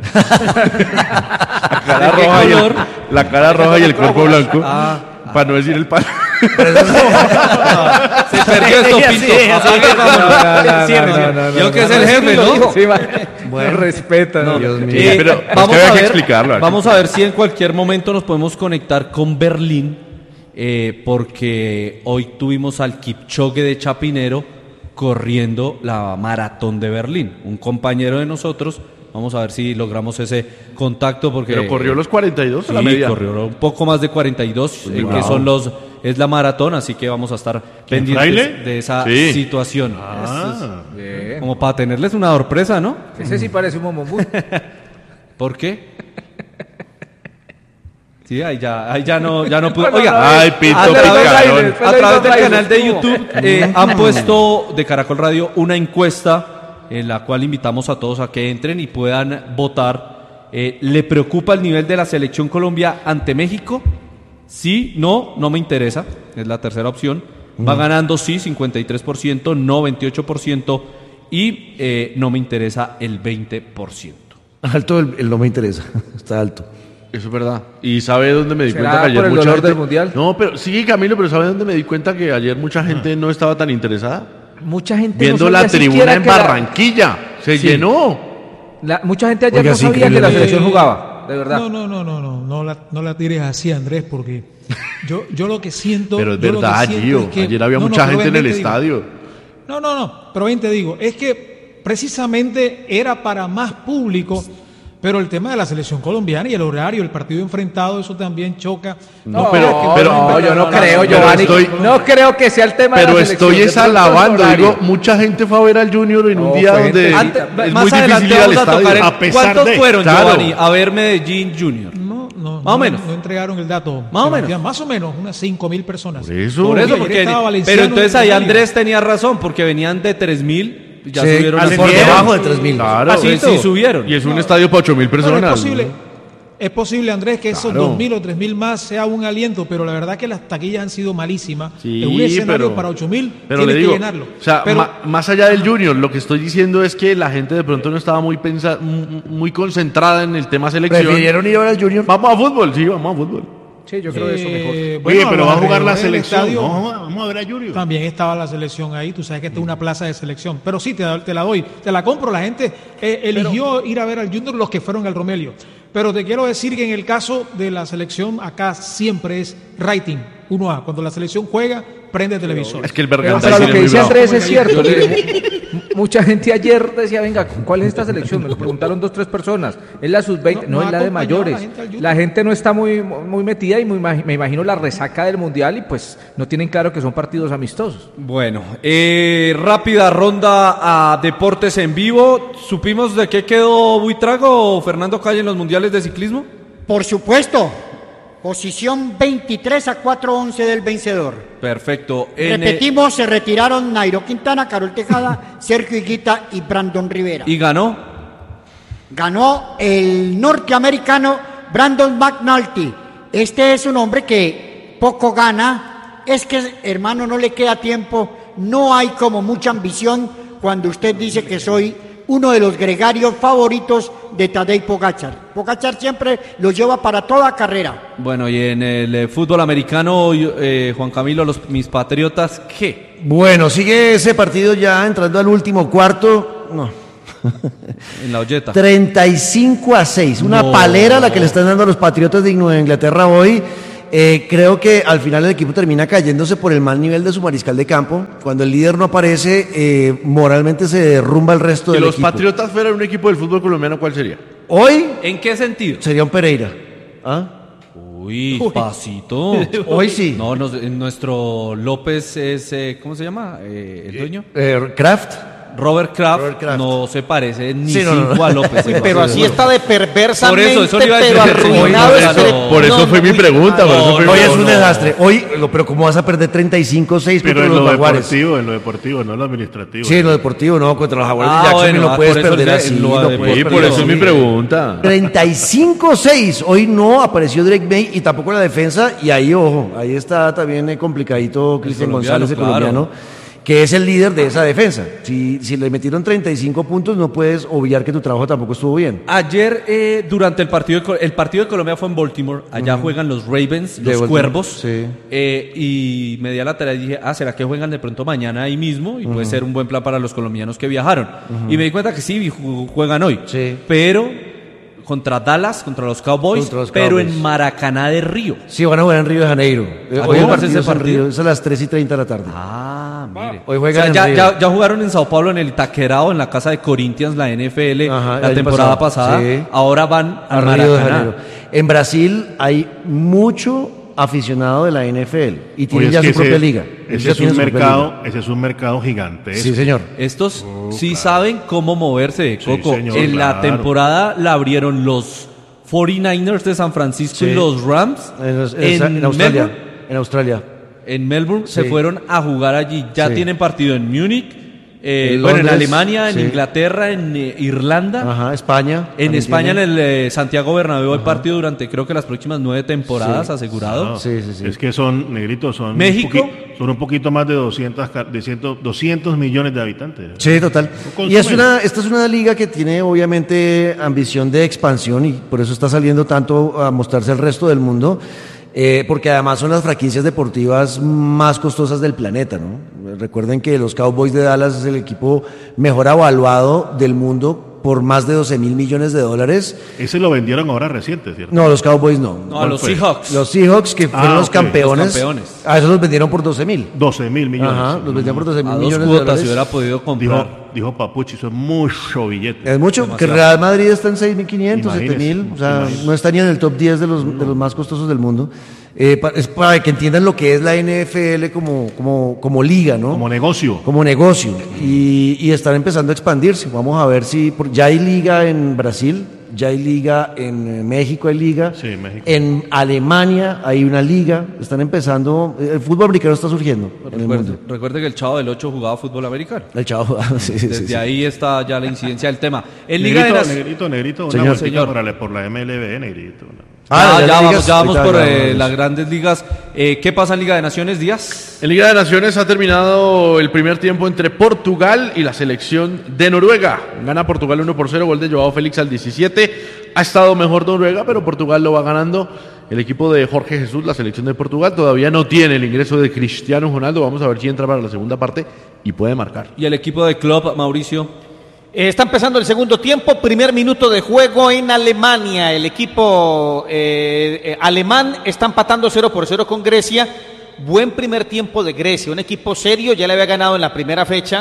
La cara roja y el cuerpo blanco. Para no decir el palo. Se perdió esto, Pinto. Yo que es el jefe, ¿no? Sí, bueno, respeta. Dios mío. Pero vamos a ver si en cualquier momento nos podemos conectar con Berlín. Porque hoy tuvimos al Kipchoge de Chapinero corriendo la maratón de Berlín, un compañero de nosotros. Vamos a ver si logramos ese contacto porque pero corrió los 42 sí, a la media. Corrió un poco más de 42 que son es la maratón, así que vamos a estar pendientes de esa situación. Como para tenerles una sorpresa, ¿no? Ese sí parece un momomú. ¿Por qué? Sí, ahí ya no pude. Oiga, a través del canal de YouTube han puesto de Caracol Radio una encuesta en la cual invitamos a todos a que entren y puedan votar. ¿Le preocupa el nivel de la selección Colombia ante México? Sí, no me interesa, es la tercera opción. Va ganando sí, 53%, no 28% y no me interesa el 20%. Alto el no me interesa, está alto. Eso es verdad. ¿Y sabe dónde me di cuenta que ayer por el mucha dolor gente... del mundial? No, pero sí, Camilo, pero ¿sabe dónde me di cuenta que ayer mucha gente no estaba tan interesada? Mucha gente viendo no la tribuna en Barranquilla. Se llenó. Mucha gente ayer no sabía que la selección jugaba, de verdad. No la tires así, Andrés, porque yo lo que siento... Pero es verdad, Gio. Es que, ayer había mucha gente en el estadio. Pero bien te digo, es que precisamente era para más público. Pero el tema de la selección colombiana y el horario, el partido enfrentado, eso también choca. Pero yo no creo, Giovanni. No creo que sea el tema de la selección. Pero estoy alabando. Digo, mucha gente fue a ver al Junior en un día donde es muy difícil ir al estadio. ¿Cuántos fueron, Giovanni, a ver Medellín Junior? Más o menos. No entregaron el dato. Más o menos, unas 5.000 personas. Por eso pero entonces ahí Andrés tenía razón, porque venían de 3.000. Ya subieron por debajo de 3.000. Claro, sí subieron. Y es un estadio para 8.000 personas. Es posible, Andrés, que esos 2.000 o 3.000 más sea un aliento, pero la verdad que las taquillas han sido malísimas. Sí, en un escenario para 8.000 tienes que llenarlo. O sea, más allá del Junior, lo que estoy diciendo es que la gente de pronto no estaba muy concentrada en el tema selección. ¿Prefirieron ir a ver al Junior? Vamos a fútbol, sí, vamos a fútbol. Sí, yo creo eso mejor. Oye, pero va a jugar la selección. Vamos a ver a Junior. También estaba la selección ahí. Tú sabes que esta es una plaza de selección. Pero sí, te la doy. Te la compro. La gente eligió ir a ver al Junior los que fueron al Romelio. Pero te quiero decir que en el caso de la selección, acá siempre es rating 1A. Cuando la selección juega, prende televisor. Es que el Bergantín. Pero lo que dice Andrés es cierto. mucha gente ayer decía, venga, ¿cuál es esta selección? Me lo preguntaron 2, 3 personas. ¿Es la sub-20? No, es la de mayores. La gente no está muy metida y me imagino la resaca del Mundial y pues no tienen claro que son partidos amistosos. Bueno, rápida ronda a Deportes en Vivo. ¿Supimos de qué quedó Buitrago o Fernando Calle en los mundiales de ciclismo? Por supuesto. Posición 23-4-11 del vencedor. Perfecto. Repetimos, se retiraron Nairo Quintana, Carol Tejada, Sergio Higuita y Brandon Rivera. ¿Y ganó? Ganó el norteamericano Brandon McNulty. Este es un hombre que poco gana. Es que, hermano, no le queda tiempo. No hay como mucha ambición cuando usted dice que soy uno de los gregarios favoritos de Tadej Pogačar. Pogačar siempre lo lleva para toda carrera. Bueno, y en el fútbol americano, Juan Camilo, mis Patriotas, ¿qué? Bueno, sigue ese partido ya entrando al último cuarto. No. En la olleta. 35-6. Una palera la que le están dando a los Patriotas de Nueva Inglaterra hoy. Creo que al final el equipo termina cayéndose por el mal nivel de su mariscal de campo. Cuando el líder no aparece, moralmente se derrumba el resto del equipo. Si los Patriotas fueran un equipo del fútbol colombiano, ¿cuál sería? Hoy. ¿En qué sentido? Sería un Pereira. Uy, pasito. Hoy sí. No, nuestro López es, ¿cómo se llama? ¿El dueño? Kraft. Robert Kraft no se parece ni cinco a López. Pero así está de perversamente, por eso iba a decir, arruinado. Por eso fue mi pregunta. Hoy es un desastre. Hoy, pero ¿cómo vas a perder 35-6 contra los Jaguares? En lo deportivo, no en lo administrativo. Sí, en lo deportivo, no, contra los Jaguares de Jackson no puedes perder así. Por eso es mi pregunta. 35-6. Hoy no apareció Drake May y tampoco la defensa. Y ahí, ojo, ahí está también complicadito Cristian González, el colombiano, que es el líder de esa defensa. Si le metieron 35 puntos, no puedes obviar que tu trabajo tampoco estuvo bien. Ayer, durante el partido de Colombia fue en Baltimore. Allá juegan los Ravens, los Cuervos. Sí. Y me di a la tarea y dije, ¿será que juegan de pronto mañana ahí mismo? Y puede ser un buen plan para los colombianos que viajaron. Y me di cuenta que sí, juegan hoy. Sí. Pero contra Dallas, contra los Cowboys, pero en Maracaná de Río. Sí, van a jugar en Río de Janeiro. Hoy el partido es en Río, es a las 3:30 de la tarde. Mire. Hoy juegan en Río. Ya jugaron en Sao Paulo en el Taquerao, en la casa de Corinthians, la NFL, la temporada pasada. Sí. Ahora van a Maracaná. Río de Janeiro. En Brasil hay mucho aficionado de la NFL y tienen ya su propia liga. Ese es un mercado gigantesco. Sí, señor. Estos sí saben cómo moverse, Coco. Sí, señor, en la temporada la abrieron los 49ers de San Francisco y los Rams en Australia. En Australia. En Melbourne se fueron a jugar allí. Ya tienen partido en Múnich. En Alemania, en Inglaterra, en Irlanda. España. En España, en el Santiago Bernabéu hay partido durante creo que las próximas 9 temporadas asegurado. Sí. Es que son, negritos, son México. Son un poquito más de 200 millones de habitantes. Sí, total. Y esta es una liga que tiene obviamente ambición de expansión y por eso está saliendo tanto a mostrarse al resto del mundo. Porque además son las franquicias deportivas más costosas del planeta, ¿no? Recuerden que los Cowboys de Dallas es el equipo mejor evaluado del mundo por más de $12,000 millones. Ese lo vendieron ahora reciente, ¿cierto? No, los Cowboys no. No, a los Seahawks. Los Seahawks, que fueron los campeones. A esos los vendieron por $12,000. 12,000 millones. Ajá, los vendieron por $12,000 millones. A 2 cuotas si hubiera podido comprar. Dijo Papuchi, eso es mucho billete. Es mucho, demasiado. Que Real Madrid está en 6,500, 7,000. O sea, no está ni en el top 10 de los más costosos del mundo. Es para que entiendan lo que es la NFL como liga, ¿no? Como negocio. Como negocio. Y están empezando a expandirse. Vamos a ver si ya hay liga en Brasil, ya hay liga en México, hay liga. Sí, México. En Alemania hay una liga. Están empezando. El fútbol americano está surgiendo en el mundo. Recuerde que el Chavo del 8 jugaba fútbol americano. El Chavo, sí. Desde ahí está ya la incidencia del tema. En Liga de Negrito, una señor. Por la MLB, Negrito. Ya vamos por las grandes ligas. ¿Qué pasa en Liga de Naciones, Díaz? En Liga de Naciones ha terminado el primer tiempo entre Portugal y la selección de Noruega. Gana Portugal 1-0, gol de Joao Félix al 17. Ha estado mejor Noruega, pero Portugal lo va ganando. El equipo de Jorge Jesús, la selección de Portugal, todavía no tiene el ingreso de Cristiano Ronaldo. Vamos a ver si entra para la segunda parte y puede marcar. ¿Y el equipo de Klopp, Mauricio? Está empezando el segundo tiempo, primer minuto de juego en Alemania. El equipo alemán está empatando 0-0 con Grecia. Buen primer tiempo de Grecia, un equipo serio, ya le había ganado en la primera fecha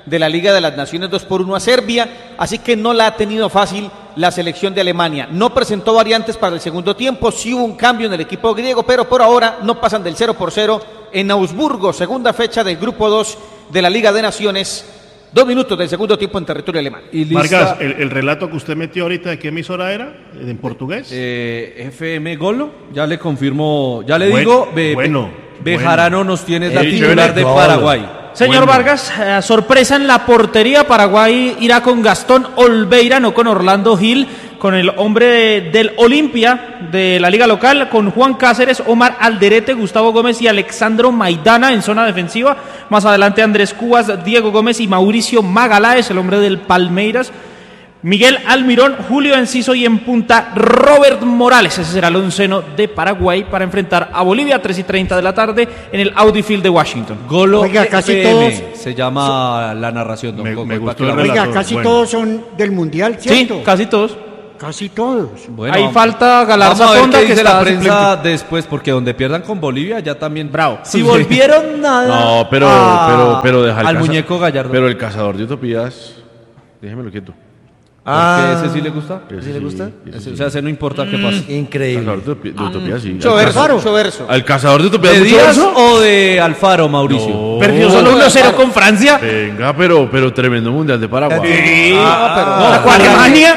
de la Liga de las Naciones 2-1 a Serbia, así que no la ha tenido fácil la selección de Alemania. No presentó variantes para el segundo tiempo, sí hubo un cambio en el equipo griego, pero por ahora no pasan del 0-0 en Augsburgo, segunda fecha del grupo 2 de la Liga de Naciones. 2 minutos del segundo tiempo en territorio alemán. Vargas, el relato que usted metió ahorita, ¿de qué emisora era? ¿En portugués? FM Golo, ya le confirmo, ya le digo, Bejarano nos tiene la titular de Paraguay. Señor Vargas, sorpresa en la portería. Paraguay irá con Gastón Olveira, no con Orlando Gil, con el hombre del Olimpia de la liga local, con Juan Cáceres, Omar Alderete, Gustavo Gómez y Alexandro Maidana en zona defensiva. Más adelante Andrés Cubas, Diego Gómez y Mauricio Magaláes, el hombre del Palmeiras. Miguel Almirón, Julio Enciso y en punta Robert Morales. Ese será el onceno de Paraguay para enfrentar a Bolivia a 3:30 de la tarde en el Audi Field de Washington. Golo. Oiga, casi todos se llama la narración. Me gustó el relato. Oiga, casi todos son del Mundial, ¿cierto? Sí, casi todos. Casi todos. Bueno, ahí falta Galarza Fonda, que dice la prensa después, porque donde pierdan con Bolivia ya también. Bravo. Si volvieron nada. No, pero deja al muñeco Gallardo. Pero el cazador de utopías, déjemelo quieto. ¿Porque ese sí le gusta? ¿Sí le gusta? O sea, ese no importa qué pase. Increíble. El cazador de utopías, sí. Mucho verso. ¿Al cazador de utopías? ¿De Díaz o de Alfaro, Mauricio? No. Perdió solo 1-0 con Francia. Venga, pero tremendo mundial de Paraguay. Sí. Pero Alemania.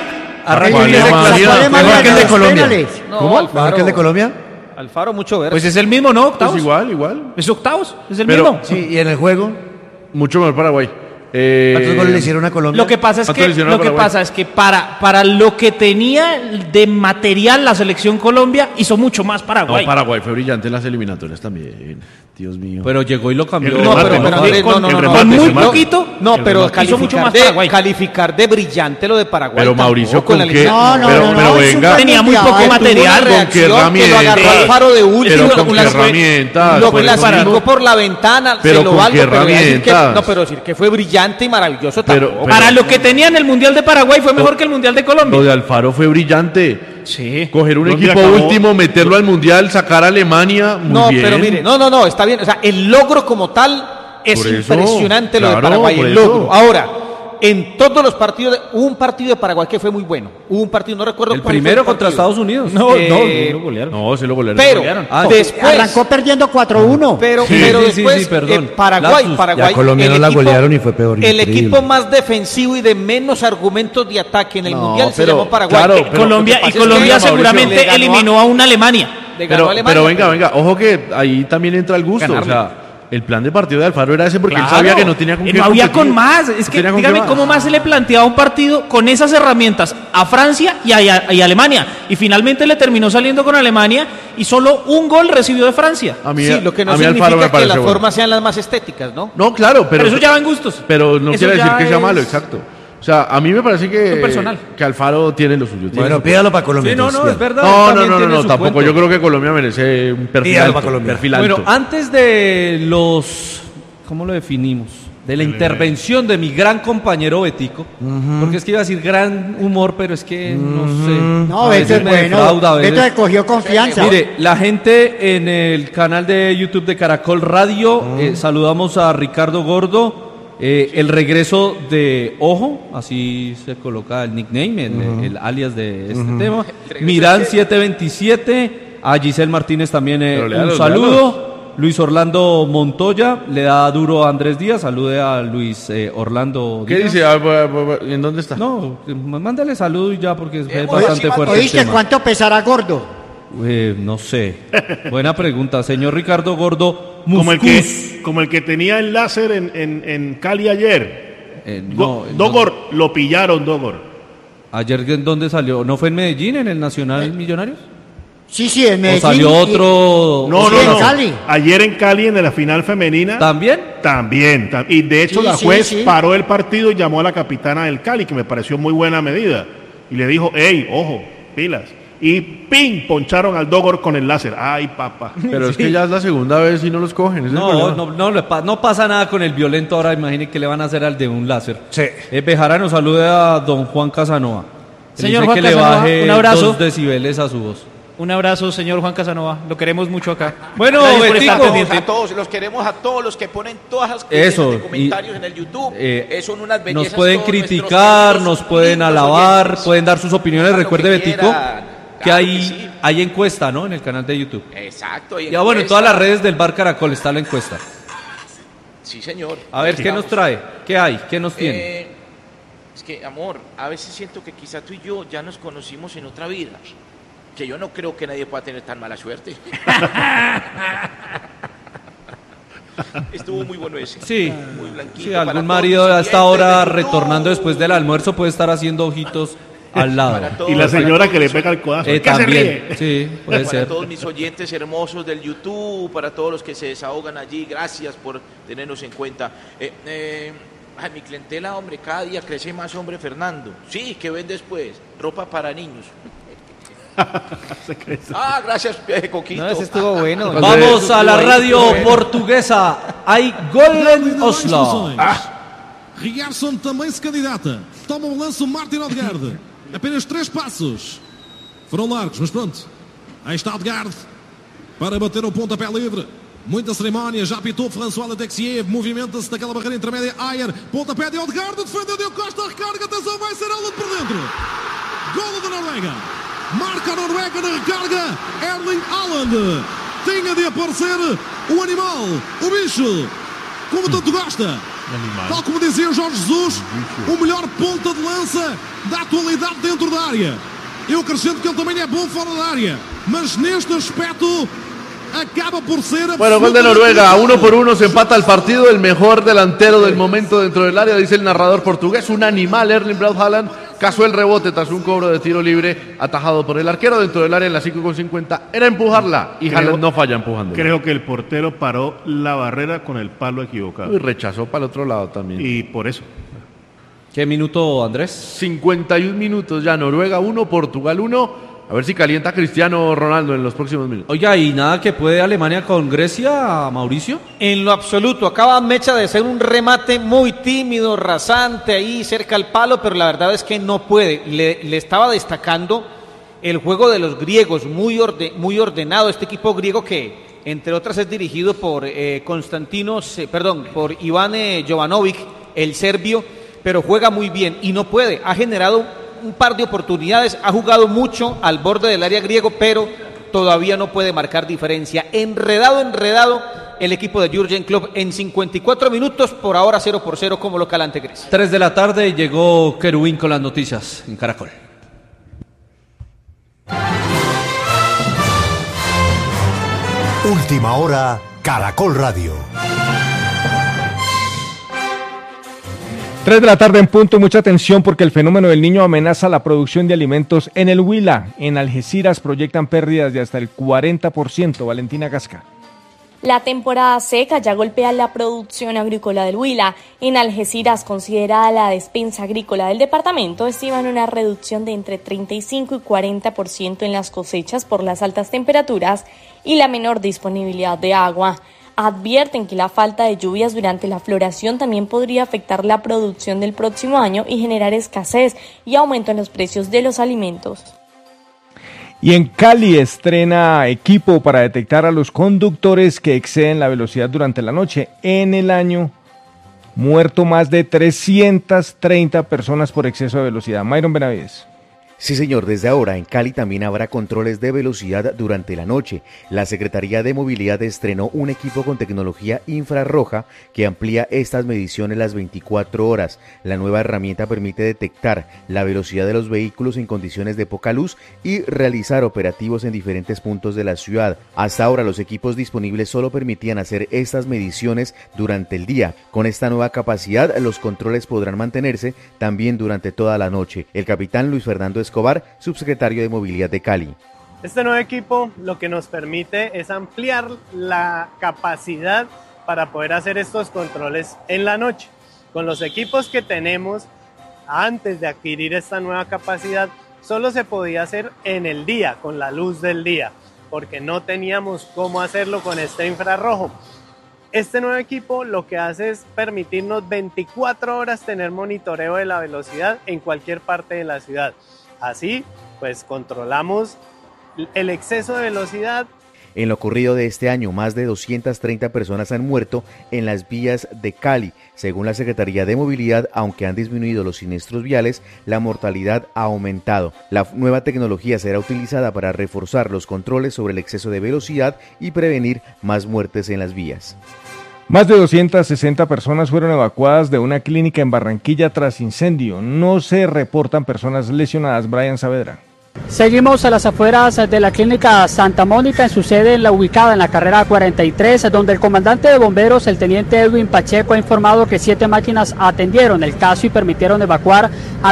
Mejor que el de Colombia. ¿Cómo? ¿Mejor que el de Colombia? Alfaro, mucho verso. Pues es el mismo, ¿no? Octavos. Pues igual. Es octavos, es el mismo. Sí, y en el juego. Mucho mejor Paraguay. ¿Cuántos goles le hicieron a Colombia? Lo que pasa es que para lo que tenía de material la selección Colombia hizo mucho más Paraguay. No, Paraguay fue brillante en las eliminatorias también. Dios mío. Pero llegó y lo cambió. Con muy poquito. No, pero hizo mucho más Paraguay. Calificar de brillante lo de Paraguay. Pero Mauricio, ¿con qué? No, venga. Tenía muy poco material. ¿Con qué herramientas? Lo agarró Alfaro de último. ¿Pero con qué herramientas? Lo clasificó por la ventana. ¿Pero con qué herramientas? No, pero decir que fue brillante y maravilloso tampoco. Para lo que tenía en el Mundial de Paraguay fue mejor que el Mundial de Colombia. Lo de Alfaro fue brillante. Sí. Coger un equipo último, meterlo al Mundial, sacar a Alemania, muy bien. Pero mire, no, está bien. O sea, el logro como tal es impresionante lo de Paraguay, el logro. Ahora, en todos los partidos, hubo un partido de Paraguay que fue muy bueno. Hubo un partido, no recuerdo el primero contra Estados Unidos. No lo golearon. No, se lo golearon. Pero después arrancó perdiendo 4-1. Pero después Paraguay Colombia no la golearon y fue peor. El equipo más defensivo y de menos argumentos de ataque en el Mundial se llamó Paraguay. Claro, Colombia seguramente eliminó a una Alemania. Pero venga, ojo que ahí también entra el gusto. O sea, el plan de partido de Alfaro era ese porque él sabía que no tenía con qué no había competir. con más. Es que dígame cómo más se le planteaba un partido con esas herramientas a Francia y a Alemania. Y finalmente le terminó saliendo con Alemania y solo un gol recibió de Francia. Sí, lo que no significa que las formas sean las más estéticas, ¿no? No, claro, pero eso ya va en gustos. Pero no quiere decir que sea malo, exacto. O sea, a mí me parece que Alfaro tiene lo suyo. Bueno, pídalo para Colombia. Sí, no, es verdad. No, tampoco. Yo creo que Colombia merece un perfil alto. Bueno, antes de los... ¿Cómo lo definimos? De la intervención de mi gran compañero Betico, porque es que iba a decir gran humor, pero es que no sé. No, Beto es bueno. Beto le cogió confianza. Mire, la gente en el canal de YouTube de Caracol Radio, saludamos a Ricardo Gordo. El regreso de Ojo, así se coloca el nickname, el alias de este tema. Mirán 727, a Giselle Martínez también un saludo. Luis Orlando Montoya le da duro a Andrés Díaz, salude a Luis Orlando ¿Qué Díaz. dice? ¿En dónde está? No, mándale saludo y ya porque es bastante fuerte. ¿Oíste cuánto pesará Gordo? No sé. Buena pregunta, señor Ricardo Gordo. Como el que tenía el láser en Cali ayer. Dogor, lo pillaron, Dogor. ¿Ayer en dónde salió? ¿No fue en Medellín, en el Nacional Millonarios? Sí, en Medellín. ¿O salió otro? No. Cali. Ayer en Cali, en la final femenina. ¿También? También. Y de hecho la juez paró el partido y llamó a la capitana del Cali, que me pareció muy buena medida. Y le dijo, hey, ojo, pilas. Y ¡ping! Poncharon al Dogor con el láser. ¡Ay, papá! Pero es que ya es la segunda vez y no los cogen. No pasa nada con el violento ahora. Imagine que le van a hacer al de un láser. Sí. Bejarano saluda a don Juan Casanova. Señor Juan que Casanova, le baje un abrazo. 2 decibeles a su voz. Un abrazo, señor Juan Casanova. Lo queremos mucho acá. Bueno, a todos, los queremos a todos los que ponen todas las de comentarios en el YouTube. Son unas bellezas. Nos pueden criticar, nos pueden alabar, oyentes, pueden dar sus opiniones. Recuerde, Betico, que hay encuesta, ¿no? En el canal de YouTube. Exacto. Ya bueno, en todas las redes del Bar Caracol está la encuesta. Sí, señor. A ver, ¿qué nos trae? ¿Qué hay? ¿Qué nos tiene? Es que, amor, a veces siento que quizá tú y yo ya nos conocimos en otra vida. Que yo no creo que nadie pueda tener tan mala suerte. Estuvo muy bueno ese. Sí, muy blanquito. Sí, algún marido a esta hora retornando después del almuerzo puede estar haciendo ojitos al lado. Y la señora que le pega el codazo. También, sí, puede para ser. Todos mis oyentes hermosos del YouTube, para todos los que se desahogan allí, gracias por tenernos en cuenta. Mi clientela, hombre, cada día crece más, hombre, Fernando. Sí, ¿qué ven después? Ropa para niños. Gracias, Coquito. No, ese estuvo bueno. Vamos a la radio portuguesa. Hay gol en Oslo. Riarson também se candidata. Toma lance o Martin Odegaard. Apenas 3 passos. Foram largos, mas pronto. Aí está Odegaard para bater o pontapé livre. Muita cerimónia, já apitou François Letexiev, movimenta-se daquela barreira intermédia. Ayer, pontapé de Odegaard, defendeu Diogo Costa, recarga, atenção, vai ser Haaland por dentro. Golo da Noruega. Marca a Noruega na recarga, Erling Haaland. Tinha de aparecer o animal, o bicho, como tanto gosta. Tal como dizia Jorge Jesus, o melhor ponta de lança da atualidade dentro da área. Eu acrescento que ele também é bom fora da área, mas neste aspecto acaba por ser... Bueno, gol de Noruega, 1-1, se empata el partido, el mejor delantero del momento dentro del área, dice el narrador portugués, un animal, Erling Braut Haaland, cazó el rebote tras un cobro de tiro libre atajado por el arquero dentro del área en la 5:50, era empujarla y Haaland no falla empujando. Creo que el portero paró la barrera con el palo equivocado. Y rechazó para el otro lado también. Y por eso. ¿Qué minuto, Andrés? 51 minutos ya, Noruega 1, Portugal 1. A ver si calienta Cristiano Ronaldo en los próximos minutos. Oiga, ¿y nada que puede Alemania con Grecia, Mauricio? En lo absoluto. Acaba Mecha de hacer un remate muy tímido, rasante, ahí cerca al palo, pero la verdad es que no puede. Le estaba destacando el juego de los griegos, muy ordenado. Este equipo griego que, entre otras, es dirigido por por Iván Jovanovic, el serbio, pero juega muy bien y no puede. Ha generado un par de oportunidades, ha jugado mucho al borde del área griego, pero todavía no puede marcar diferencia. Enredado el equipo de Jürgen Klopp en 54 minutos, por ahora 0-0 como local ante Grecia. 3 de la tarde llegó Querubín con las noticias en Caracol. Última hora, Caracol Radio. 3 de la tarde en punto, mucha atención porque el fenómeno del Niño amenaza la producción de alimentos en el Huila. En Algeciras proyectan pérdidas de hasta el 40%. Valentina Gasca. La temporada seca ya golpea la producción agrícola del Huila. En Algeciras, considerada la despensa agrícola del departamento, estiman una reducción de entre 35 y 40% en las cosechas por las altas temperaturas y la menor disponibilidad de agua. Advierten que la falta de lluvias durante la floración también podría afectar la producción del próximo año y generar escasez y aumento en los precios de los alimentos. Y en Cali estrena equipo para detectar a los conductores que exceden la velocidad durante la noche. En el año, muerto más de 330 personas por exceso de velocidad. Myron Benavides. Sí, señor, desde ahora en Cali también habrá controles de velocidad durante la noche. La Secretaría de Movilidad estrenó un equipo con tecnología infrarroja que amplía estas mediciones las 24 horas. La nueva herramienta permite detectar la velocidad de los vehículos en condiciones de poca luz y realizar operativos en diferentes puntos de la ciudad. Hasta ahora los equipos disponibles solo permitían hacer estas mediciones durante el día. Con esta nueva capacidad, los controles podrán mantenerse también durante toda la noche. El capitán Luis Fernando Escobar, subsecretario de Movilidad de Cali. Este nuevo equipo lo que nos permite es ampliar la capacidad para poder hacer estos controles en la noche. Con los equipos que tenemos, antes de adquirir esta nueva capacidad, solo se podía hacer en el día, con la luz del día, porque no teníamos cómo hacerlo con este infrarrojo. Este nuevo equipo lo que hace es permitirnos 24 horas tener monitoreo de la velocidad en cualquier parte de la ciudad. Así, pues controlamos el exceso de velocidad. En lo ocurrido de este año, más de 230 personas han muerto en las vías de Cali. Según la Secretaría de Movilidad, aunque han disminuido los siniestros viales, la mortalidad ha aumentado. La nueva tecnología será utilizada para reforzar los controles sobre el exceso de velocidad y prevenir más muertes en las vías. Más de 260 personas fueron evacuadas de una clínica en Barranquilla tras incendio. No se reportan personas lesionadas. Brian Saavedra. Seguimos a las afueras de la clínica Santa Mónica, en su sede ubicada en la carrera 43, donde el comandante de bomberos, el teniente Edwin Pacheco, ha informado que 7 máquinas atendieron el caso y permitieron evacuar a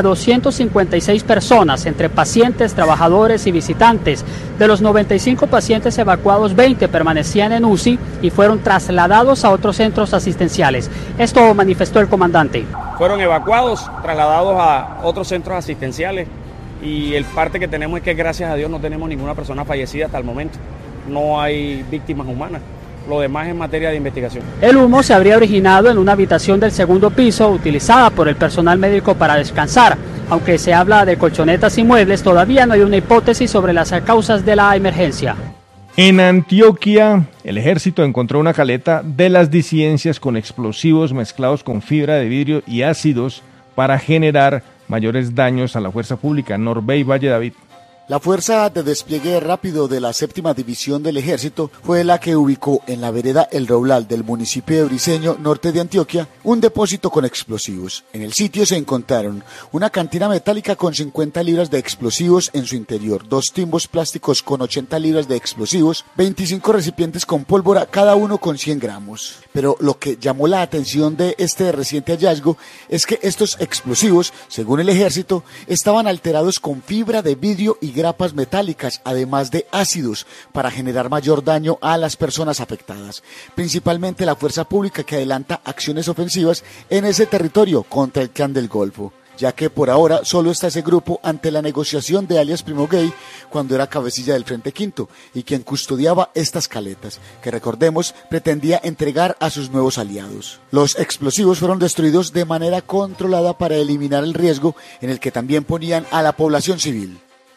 256 personas, entre pacientes, trabajadores y visitantes. De los 95 pacientes evacuados, 20 permanecían en UCI y fueron trasladados a otros centros asistenciales. Esto manifestó el comandante. Fueron evacuados, trasladados a otros centros asistenciales. Y el parte que tenemos es que gracias a Dios no tenemos ninguna persona fallecida hasta el momento. No hay víctimas humanas. Lo demás es materia de investigación. El humo se habría originado en una habitación del segundo piso utilizada por el personal médico para descansar. Aunque se habla de colchonetas y muebles, todavía no hay una hipótesis sobre las causas de la emergencia. En Antioquia, el ejército encontró una caleta de las disidencias con explosivos mezclados con fibra de vidrio y ácidos para generar mayores daños a la fuerza pública. Norbey Valle David. La fuerza de despliegue rápido de la 7ª División del Ejército fue la que ubicó en la vereda El Raulal del municipio de Briceño, norte de Antioquia, un depósito con explosivos. En el sitio se encontraron una cantina metálica con 50 libras de explosivos en su interior, 2 timbos plásticos con 80 libras de explosivos, 25 recipientes con pólvora, cada uno con 100 gramos. Pero lo que llamó la atención de este reciente hallazgo es que estos explosivos, según el Ejército, estaban alterados con fibra de vidrio y grapas metálicas, además de ácidos, para generar mayor daño a las personas afectadas, principalmente la fuerza pública que adelanta acciones ofensivas en ese territorio contra el Clan del Golfo, ya que por ahora solo está ese grupo ante la negociación de alias Primo Gay cuando era cabecilla del Frente Quinto y quien custodiaba estas caletas, que recordemos pretendía entregar a sus nuevos aliados. Los explosivos fueron destruidos de manera controlada para eliminar el riesgo en el que también ponían a la población civil.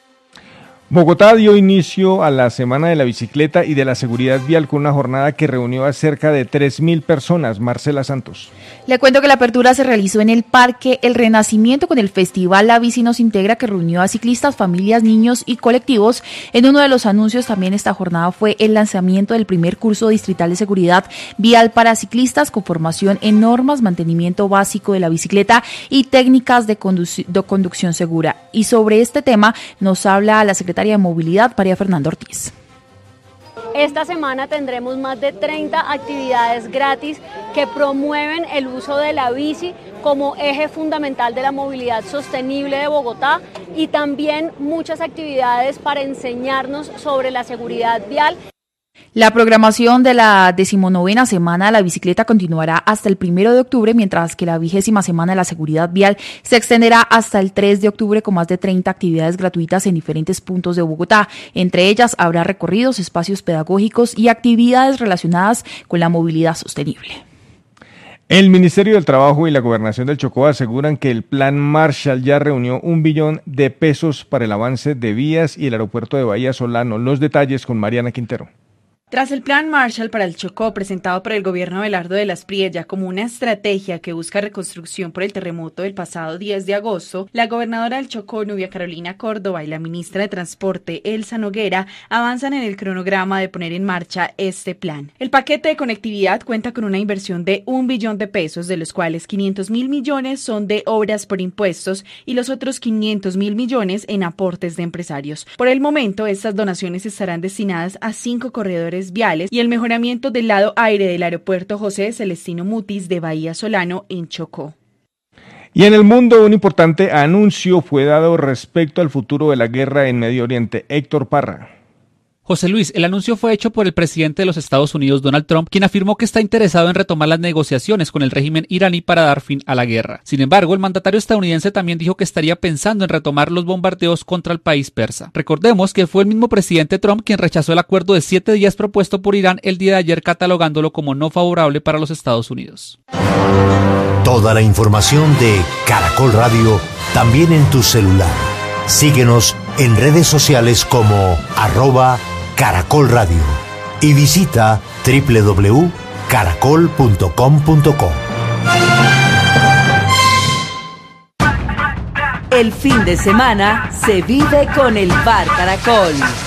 Bogotá dio inicio a la Semana de la Bicicleta y de la Seguridad Vial con una jornada que reunió a cerca de 3.000 personas. Marcela Santos. Le cuento que la apertura se realizó en el Parque El Renacimiento con el Festival La Bici Nos Integra, que reunió a ciclistas, familias, niños y colectivos. En uno de los anuncios también esta jornada fue el lanzamiento del primer curso distrital de seguridad vial para ciclistas con formación en normas, mantenimiento básico de la bicicleta y técnicas de conducción segura. Y sobre este tema nos habla la secretaria de Movilidad, María Fernanda Ortiz. Esta semana tendremos más de 30 actividades gratis que promueven el uso de la bici como eje fundamental de la movilidad sostenible de Bogotá y también muchas actividades para enseñarnos sobre la seguridad vial. La programación de la 19ª Semana de la Bicicleta continuará hasta el 1 de octubre, mientras que la 20ª Semana de la Seguridad Vial se extenderá hasta el 3 de octubre con más de 30 actividades gratuitas en diferentes puntos de Bogotá. Entre ellas habrá recorridos, espacios pedagógicos y actividades relacionadas con la movilidad sostenible. El Ministerio del Trabajo y la Gobernación del Chocó aseguran que el Plan Marshall ya reunió 1 billón de pesos para el avance de vías y el aeropuerto de Bahía Solano. Los detalles con Mariana Quintero. Tras el Plan Marshall para el Chocó, presentado por el gobierno de Abelardo de las Priella como una estrategia que busca reconstrucción por el terremoto del pasado 10 de agosto, la gobernadora del Chocó, Nubia Carolina Córdoba, y la ministra de Transporte, Elsa Noguera, avanzan en el cronograma de poner en marcha este plan. El paquete de conectividad cuenta con una inversión de 1 billón de pesos, de los cuales 500.000 millones son de obras por impuestos y los otros 500.000 millones en aportes de empresarios. Por el momento, estas donaciones estarán destinadas a 5 corredores viales y el mejoramiento del lado aire del aeropuerto José Celestino Mutis de Bahía Solano en Chocó. Y en el mundo, un importante anuncio fue dado respecto al futuro de la guerra en Medio Oriente. Héctor Parra. José Luis, el anuncio fue hecho por el presidente de los Estados Unidos, Donald Trump, quien afirmó que está interesado en retomar las negociaciones con el régimen iraní para dar fin a la guerra. Sin embargo, el mandatario estadounidense también dijo que estaría pensando en retomar los bombardeos contra el país persa. Recordemos que fue el mismo presidente Trump quien rechazó el acuerdo de 7 días propuesto por Irán el día de ayer, catalogándolo como no favorable para los Estados Unidos. Toda la información de Caracol Radio también en tu celular. Síguenos en redes sociales como @caracolradio y visita www.caracol.com.co. El fin de semana se vive con el Bar Caracol.